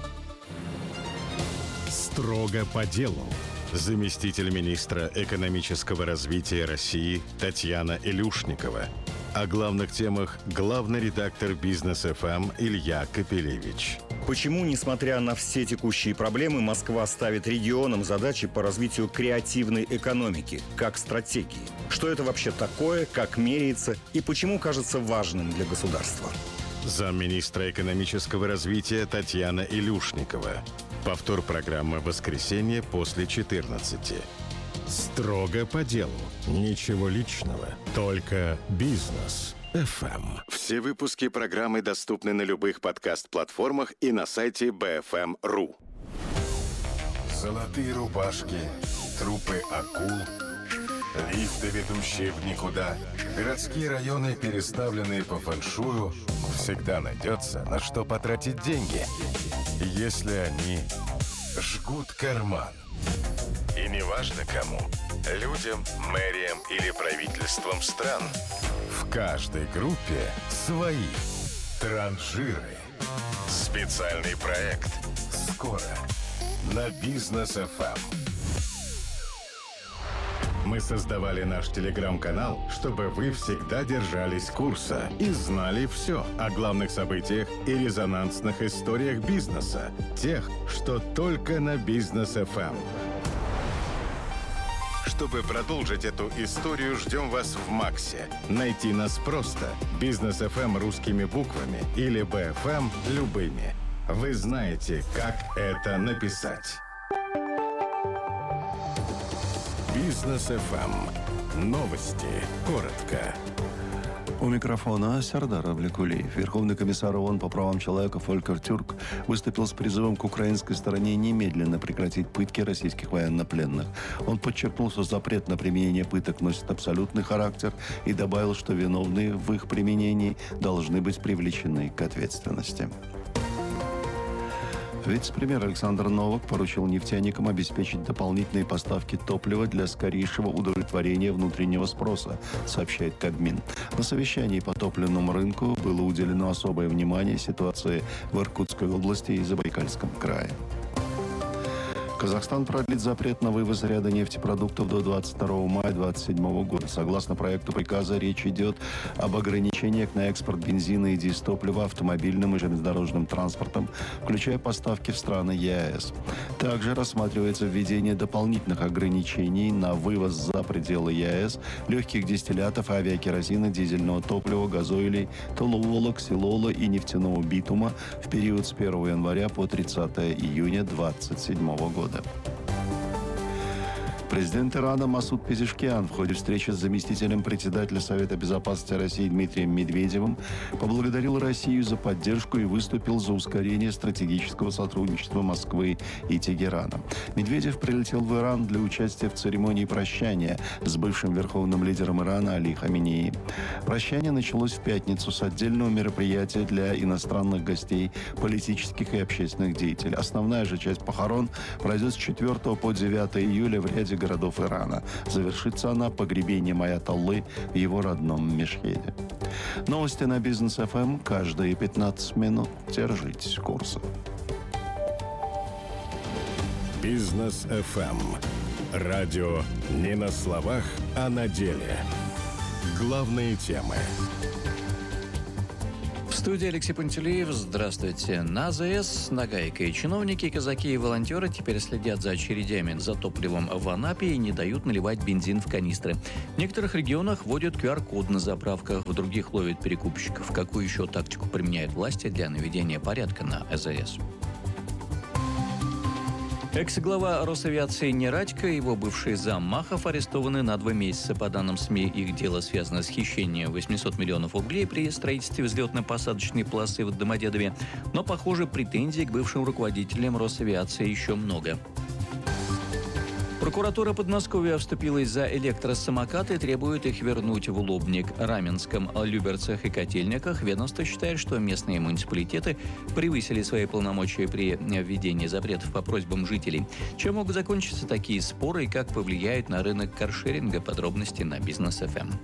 Speaker 2: Строго по делу. Заместитель министра экономического развития России Татьяна Илюшникова. О главных темах главный редактор Бизнес эф эм Илья Капелевич.
Speaker 11: Почему, несмотря на все текущие проблемы, Москва ставит регионам задачи по развитию креативной экономики, как стратегии? Что это вообще такое, как меряется и почему кажется важным для государства?
Speaker 2: Замминистра экономического развития Татьяна Илюшникова. Повтор программы «Воскресенье» после четырнадцати. Строго по делу. Ничего личного. Только Бизнес эф эм. Все выпуски программы доступны на любых подкаст-платформах и на сайте би эф эм точка ру. Золотые рубашки, трупы акул, лифты, ведущие в никуда, городские районы, переставленные по фэншую. Всегда найдется, на что потратить деньги, если они жгут карман. И неважно кому – людям, мэриям или правительствам стран. В каждой группе свои транжиры. Специальный проект скоро на Бизнес эф эм. Мы создавали наш телеграм-канал, чтобы вы всегда держались курса и знали все о главных событиях и резонансных историях бизнеса. Тех, что только на Бизнес эф эм. Чтобы продолжить эту историю, ждем вас в Максе. Найти нас просто. Бизнес эф эм русскими буквами или би эф эм любыми. Вы знаете, как это написать. Бизнес эф эм. Новости. Коротко.
Speaker 13: У микрофона Сардар Авликулиев. Верховный комиссар ООН по правам человека Фолькер Тюрк выступил с призывом к украинской стороне немедленно прекратить пытки российских военнопленных. Он подчеркнул, что запрет на применение пыток носит абсолютный характер и добавил, что виновные в их применении должны быть привлечены к ответственности. Вице-премьер Александр Новак поручил нефтяникам обеспечить дополнительные поставки топлива для скорейшего удовлетворения внутреннего спроса, сообщает Кабмин. На совещании по топливному рынку было уделено особое внимание ситуации в Иркутской области и Забайкальском крае. Казахстан продлит запрет на вывоз ряда нефтепродуктов до двадцать второго мая две тысячи двадцать седьмого года. Согласно проекту приказа, речь идет об ограничениях на экспорт бензина и дизтоплива автомобильным и железнодорожным транспортом, включая поставки в страны ЕАЭС. Также рассматривается введение дополнительных ограничений на вывоз за пределы ЕАЭС легких дистиллятов, авиакеросина, дизельного топлива, газоилей, толуола, ксилола и нефтяного битума в период с первого января по тридцатого июня две тысячи двадцать седьмого года. Президент Ирана Масуд Пезешкиан в ходе встречи с заместителем председателя Совета Безопасности России Дмитрием Медведевым поблагодарил Россию за поддержку и выступил за ускорение стратегического сотрудничества Москвы и Тегерана. Медведев прилетел в Иран для участия в церемонии прощания с бывшим верховным лидером Ирана Али Хаменеи. Прощание началось в пятницу с отдельного мероприятия для иностранных гостей, политических и общественных деятелей. Основная же часть похорон пройдет с четвёртого по девятое июля в ряде городов Ирана. Завершится она погребением аятоллы в его родном Мешхеде. Новости на Бизнес эф эм каждые пятнадцать минут. Держитесь курса.
Speaker 2: Бизнес эф эм. Радио не на словах, а на деле. Главные темы.
Speaker 3: В студии Алексей Пантелеев. Здравствуйте. На АЗС Нагайка и чиновники, казаки и волонтеры теперь следят за очередями за топливом в Анапе и не дают наливать бензин в канистры. В некоторых регионах вводят ку ар код на заправках, в других ловят перекупщиков. Какую еще тактику применяют власти для наведения порядка на АЗС? Экс-глава Росавиации Нерадько и его бывший зам Махов арестованы на два месяца. По данным СМИ, их дело связано с хищением восемьсот миллионов рублей при строительстве взлетно-посадочной полосы в Домодедове. Но, похоже, претензий к бывшим руководителям Росавиации еще много. Прокуратура Подмосковья вступилась за электросамокаты и требует их вернуть в Лобник, Раменском, Люберцах и Котельниках. Ведомство считает, что местные муниципалитеты превысили свои полномочия при введении запретов по просьбам жителей. Чем могут закончиться такие споры и как повлияют на рынок каршеринга? Подробности на Бизнес эф эм.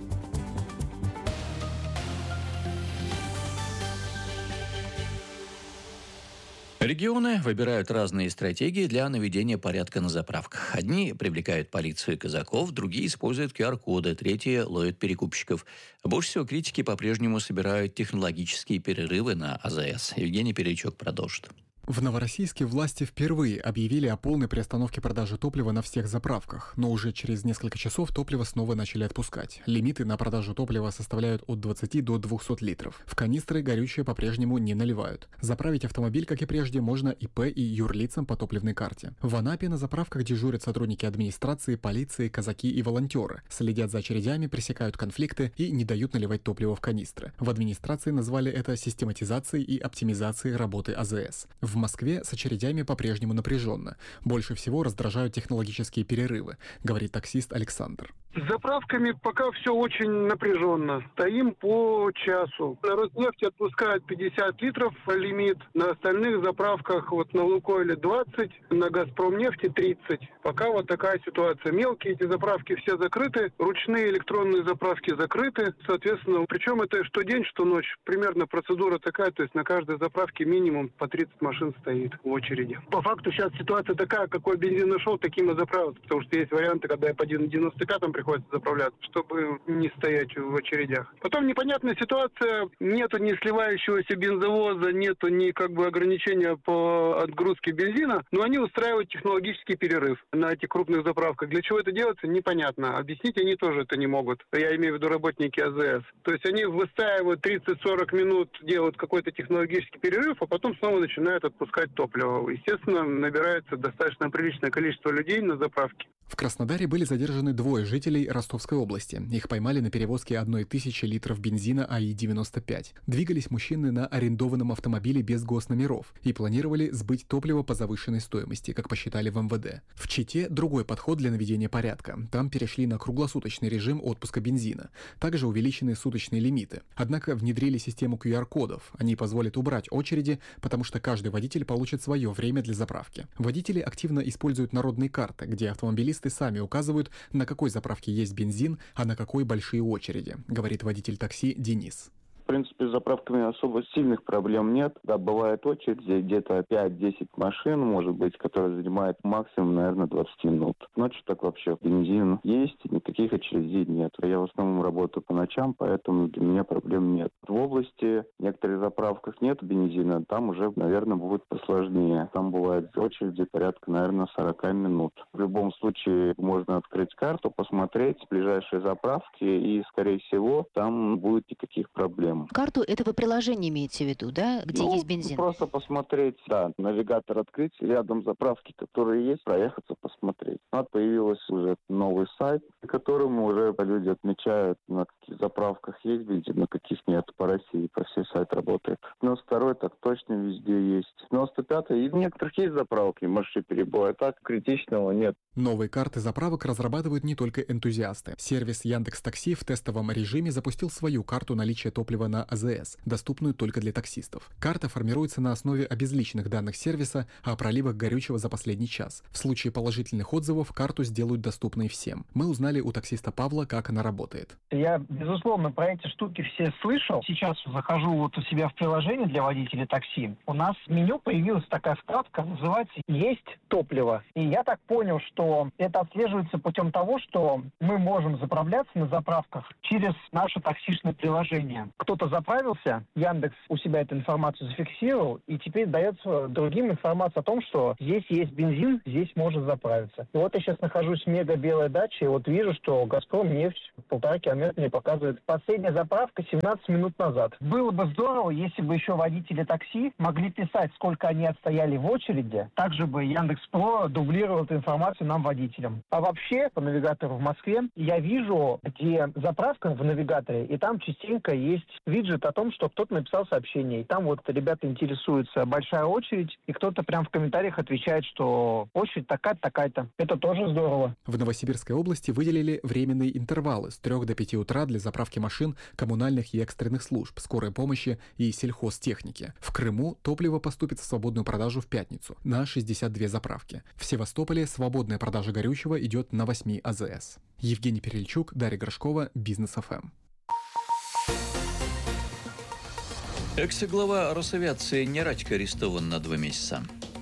Speaker 3: Регионы выбирают разные стратегии для наведения порядка на заправках. Одни привлекают полицию и казаков, другие используют ку ар коды, третьи ловят перекупщиков. Больше всего критики по-прежнему собирают технологические перерывы на АЗС. Евгений Перечук продолжит.
Speaker 15: В Новороссийске власти впервые объявили о полной приостановке продажи топлива на всех заправках, но уже через несколько часов топливо снова начали отпускать. Лимиты на продажу топлива составляют от двадцати до двухсот литров. В канистры горючее по-прежнему не наливают. Заправить автомобиль, как и прежде, можно ИП и юрлицам по топливной карте. В Анапе на заправках дежурят сотрудники администрации, полиции, казаки и волонтеры. Следят за очередями, пресекают конфликты и не дают наливать топливо в канистры. В администрации назвали это систематизацией и оптимизацией работы АЗС. В Москве с очередями по-прежнему напряженно. Больше всего раздражают технологические перерывы, говорит таксист Александр.
Speaker 16: С заправками пока все очень напряженно. Стоим по часу. На Роснефти отпускают пятьдесят литров лимит. На остальных заправках, вот на Лукойле двадцать, на Газпромнефти тридцать. Пока вот такая ситуация. Мелкие эти заправки все закрыты. Ручные электронные заправки закрыты. Соответственно, причем это что день, что ночь. Примерно процедура такая. То есть на каждой заправке минимум по тридцать машин стоит в очереди. По факту сейчас ситуация такая, какой бензин нашел, таким и заправиться. Потому что есть варианты, когда я по девяносто пятым приходится заправляться, чтобы не стоять в очередях. Потом непонятная ситуация. Нету ни сливающегося бензовоза, нету ни как бы ограничения по отгрузке бензина, но они устраивают технологический перерыв на этих крупных заправках. Для чего это делается, непонятно. Объяснить они тоже это не могут. Я имею в виду работники АЗС. То есть они выстаивают тридцать-сорок минут, делают какой-то технологический перерыв, а потом снова начинают отпускать топливо. Естественно, набирается достаточно приличное количество людей на заправке.
Speaker 15: В Краснодаре были задержаны двое жителей Ростовской области. Их поймали на перевозке одной тысячи литров бензина а и девяносто пять. Двигались мужчины на арендованном автомобиле без госномеров и планировали сбыть топливо по завышенной стоимости, как посчитали в эм вэ дэ. В Чите другой подход для наведения порядка. Там перешли на круглосуточный режим отпуска бензина. Также увеличены суточные лимиты. Однако внедрили систему ку ар кодов. Они позволят убрать очереди, потому что каждый водитель получит свое время для заправки. Водители активно используют народные карты, где автомобилисты сами указывают, на какой заправке есть бензин, а на какой большие очереди, говорит водитель такси Денис.
Speaker 1: В принципе, с заправками особо сильных проблем нет. Да, бывает очередь, где-то пять-десять машин, может быть, которые занимают максимум, наверное, двадцать минут. Ночью так вообще бензин есть, никаких очередей нет. Я в основном работаю по ночам, поэтому для меня проблем нет. В области в некоторых заправках нет бензина, там уже, наверное, будет посложнее. Там бывают очереди порядка, наверное, сорок минут. В любом случае можно открыть карту, посмотреть ближайшие заправки, и, скорее всего, там будет никаких проблем.
Speaker 6: Карту это вы приложение имеете в виду, да, где
Speaker 1: ну,
Speaker 6: есть бензин?
Speaker 1: Просто посмотреть, да, навигатор открыть, рядом заправки, которые есть, проехаться, посмотреть. Вот появился уже новый сайт, на котором уже люди отмечают, на каких заправках есть бензин, на каких нет. По России, по всей сайт работает. девяносто второй так точно везде есть. девяносто пятый и в некоторых есть заправки, маршрут перебоя, а так критичного нет.
Speaker 15: Новые карты заправок разрабатывают не только энтузиасты. Сервис Яндекс.Такси в тестовом режиме запустил свою карту наличия топлива на АЗС, доступную только для таксистов. Карта формируется на основе обезличенных данных сервиса о проливах горючего за последний час. В случае положительных отзывов карту сделают доступной всем. Мы узнали у таксиста Павла, как она работает.
Speaker 17: Я, безусловно, про эти штуки все слышал. Сейчас захожу вот у себя в приложение для водителей такси. У нас в меню появилась такая вкладка, называется «Есть топливо». И я так понял, что это отслеживается путем того, что мы можем заправляться на заправках через наше таксишное приложение. Кто-то заправился, Яндекс у себя эту информацию зафиксировал, и теперь дается другим информация о том, что здесь есть бензин, здесь можно заправиться. И вот я сейчас нахожусь в мега-белой даче, и вот вижу, что «Газпром» нефть полтора километра мне показывает. Последняя заправка семнадцать минут назад. Было бы здорово, если бы еще водители такси могли писать, сколько они отстояли в очереди. Также бы Яндекс.Про дублировал эту информацию нам, водителям. А вообще, по навигатору в Москве, я вижу, где заправка в навигаторе, и там частенько есть виджет о том, что кто-то написал сообщение. И там вот ребята интересуются, большая очередь, и кто-то прям в комментариях отвечает, что очередь такая-то, такая-то. Это тоже здорово.
Speaker 15: В Новосибирской области выделили временные интервалы с трёх до пяти утра для заправки машин коммунальных и экстренных служб, скорой помощи и сельхозтехники. В Крыму топливо поступит в свободную продажу в пятницу на шестьдесят две заправки. В Севастополе свободная продажа горючего идет на восемь АЗС. Евгений Перельчук, Дарья Горшкова, Бизнес эф эм.
Speaker 3: Экс-глава Росавиации Нерадько арестован на два месяца.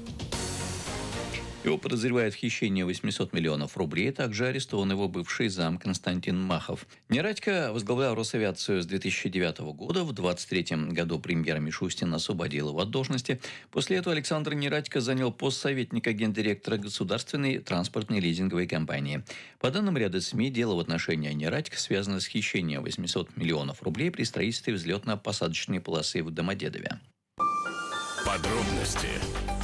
Speaker 3: Его подозревают в хищении восемьсот миллионов рублей, также арестован его бывший зам Константин Махов. Нерадько возглавлял Росавиацию с две тысячи девятого года. В двадцать третьем году премьер Мишустин освободил его от должности. После этого Александр Нерадько занял пост советника гендиректора государственной транспортной лизинговой компании. По данным ряда СМИ, дело в отношении Нерадько связано с хищением восемьсот миллионов рублей при строительстве взлетно-посадочной полосы в Домодедове.
Speaker 18: Подробности.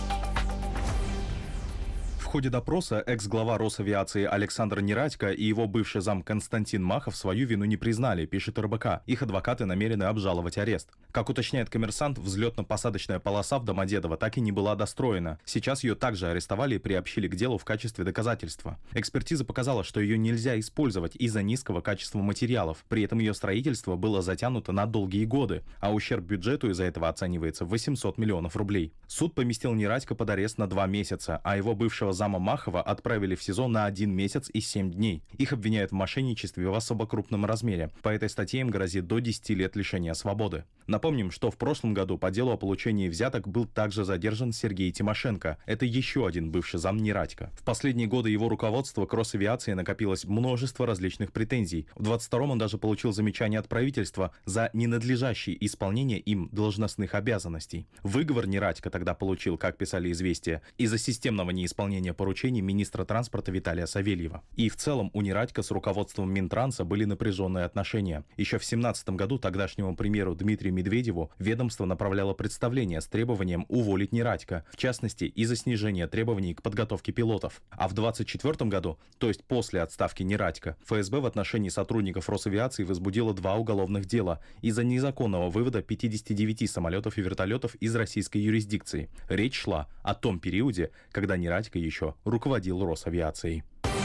Speaker 19: В ходе допроса экс-глава Росавиации Александр Нерадько и его бывший зам Константин Махов свою вину не признали, пишет эр бэ ка. Их адвокаты намерены обжаловать арест. Как уточняет «Коммерсант», взлетно-посадочная полоса в Домодедово так и не была достроена. Сейчас ее также арестовали и приобщили к делу в качестве доказательства. Экспертиза показала, что ее нельзя использовать из-за низкого качества материалов. При этом ее строительство было затянуто на долгие годы, а ущерб бюджету из-за этого оценивается в восемьсот миллионов рублей. Суд поместил Нерадько под арест на два месяца, а его бывшего зама Махова отправили в СИЗО на один месяц и семь дней. Их обвиняют в мошенничестве в особо крупном размере. По этой статье им грозит до десяти лет лишения свободы. Напомним, что в прошлом году по делу о получении взяток был также задержан Сергей Тимошенко. Это еще один бывший зам Нерадько. В последние годы его руководства к Росавиации накопилось множество различных претензий. В двадцать втором он даже получил замечание от правительства за ненадлежащее исполнение им должностных обязанностей. Выговор Нерадько тогда получил, как писали «Известия», из-за системного неисполнения поручений министра транспорта Виталия Савельева. И в целом у Нерадько с руководством Минтранса были напряженные отношения. Еще в две тысячи семнадцатом году тогдашнему премьеру Дмитрию Медведеву ведомство направляло представление с требованием уволить Нерадько, в частности из-за снижения требований к подготовке пилотов. А в двадцать четвёртом году, то есть после отставки Нерадько, эф эс бэ в отношении сотрудников Росавиации возбудило два уголовных дела из-за незаконного вывода пятидесяти девяти самолетов и вертолетов из российской юрисдикции. Речь шла о том периоде, когда Нерадько еще руководил Росавиацией.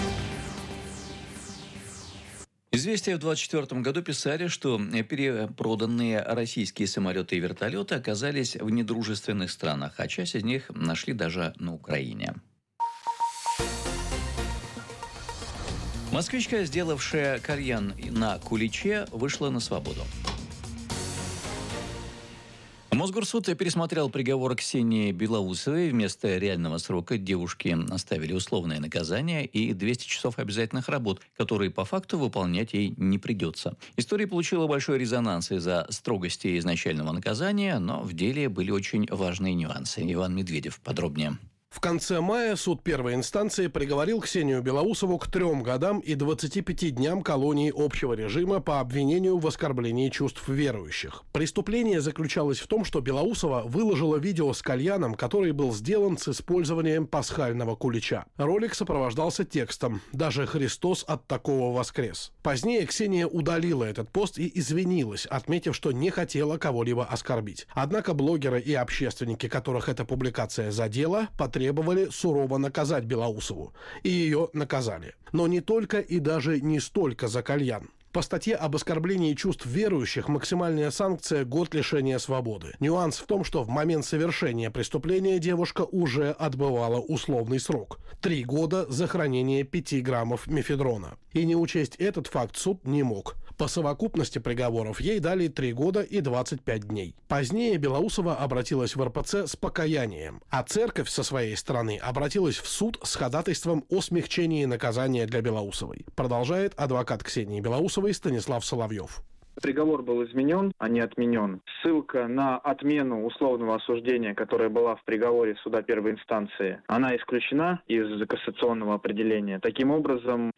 Speaker 3: «Известия» в двадцать четвёртом году писали, что перепроданные российские самолеты и вертолеты оказались в недружественных странах, а часть из них нашли даже на Украине. Москвичка, сделавшая кальян на куличе, вышла на свободу. Мосгорсуд пересмотрел приговор Ксении Белоусовой. Вместо реального срока девушке оставили условное наказание и двести часов обязательных работ, которые по факту выполнять ей не придется. История получила большой резонанс из-за строгости изначального наказания, но в деле были очень важные нюансы. Иван Медведев подробнее.
Speaker 18: В конце мая суд первой инстанции приговорил Ксению Белоусову к трем годам и двадцати пяти дням колонии общего режима по обвинению в оскорблении чувств верующих. Преступление заключалось в том, что Белоусова выложила видео с кальяном, который был сделан с использованием пасхального кулича. Ролик сопровождался текстом «Даже Христос от такого воскрес». Позднее Ксения удалила этот пост и извинилась, отметив, что не хотела кого-либо оскорбить. Однако блогеры и общественники, которых эта публикация задела, потребовали требовали сурово наказать Белоусову. И ее наказали. Но не только и даже не столько за кальян. По статье об оскорблении чувств верующих максимальная санкция – год лишения свободы. Нюанс в том, что в момент совершения преступления девушка уже отбывала условный срок – три года за хранение пяти граммов мефедрона. И не учесть этот факт суд не мог. По совокупности приговоров ей дали три года и двадцать пять дней. Позднее Белоусова обратилась в эр пэ цэ с покаянием, а церковь со своей стороны обратилась в суд с ходатайством о смягчении наказания для Белоусовой. Продолжает адвокат Ксении Белоусовой Станислав Соловьев.
Speaker 20: Приговор был изменен, а не отменен. Ссылка на отмену условного осуждения, которая была в приговоре суда первой инстанции, она исключена из кассационного определения. Таким образом,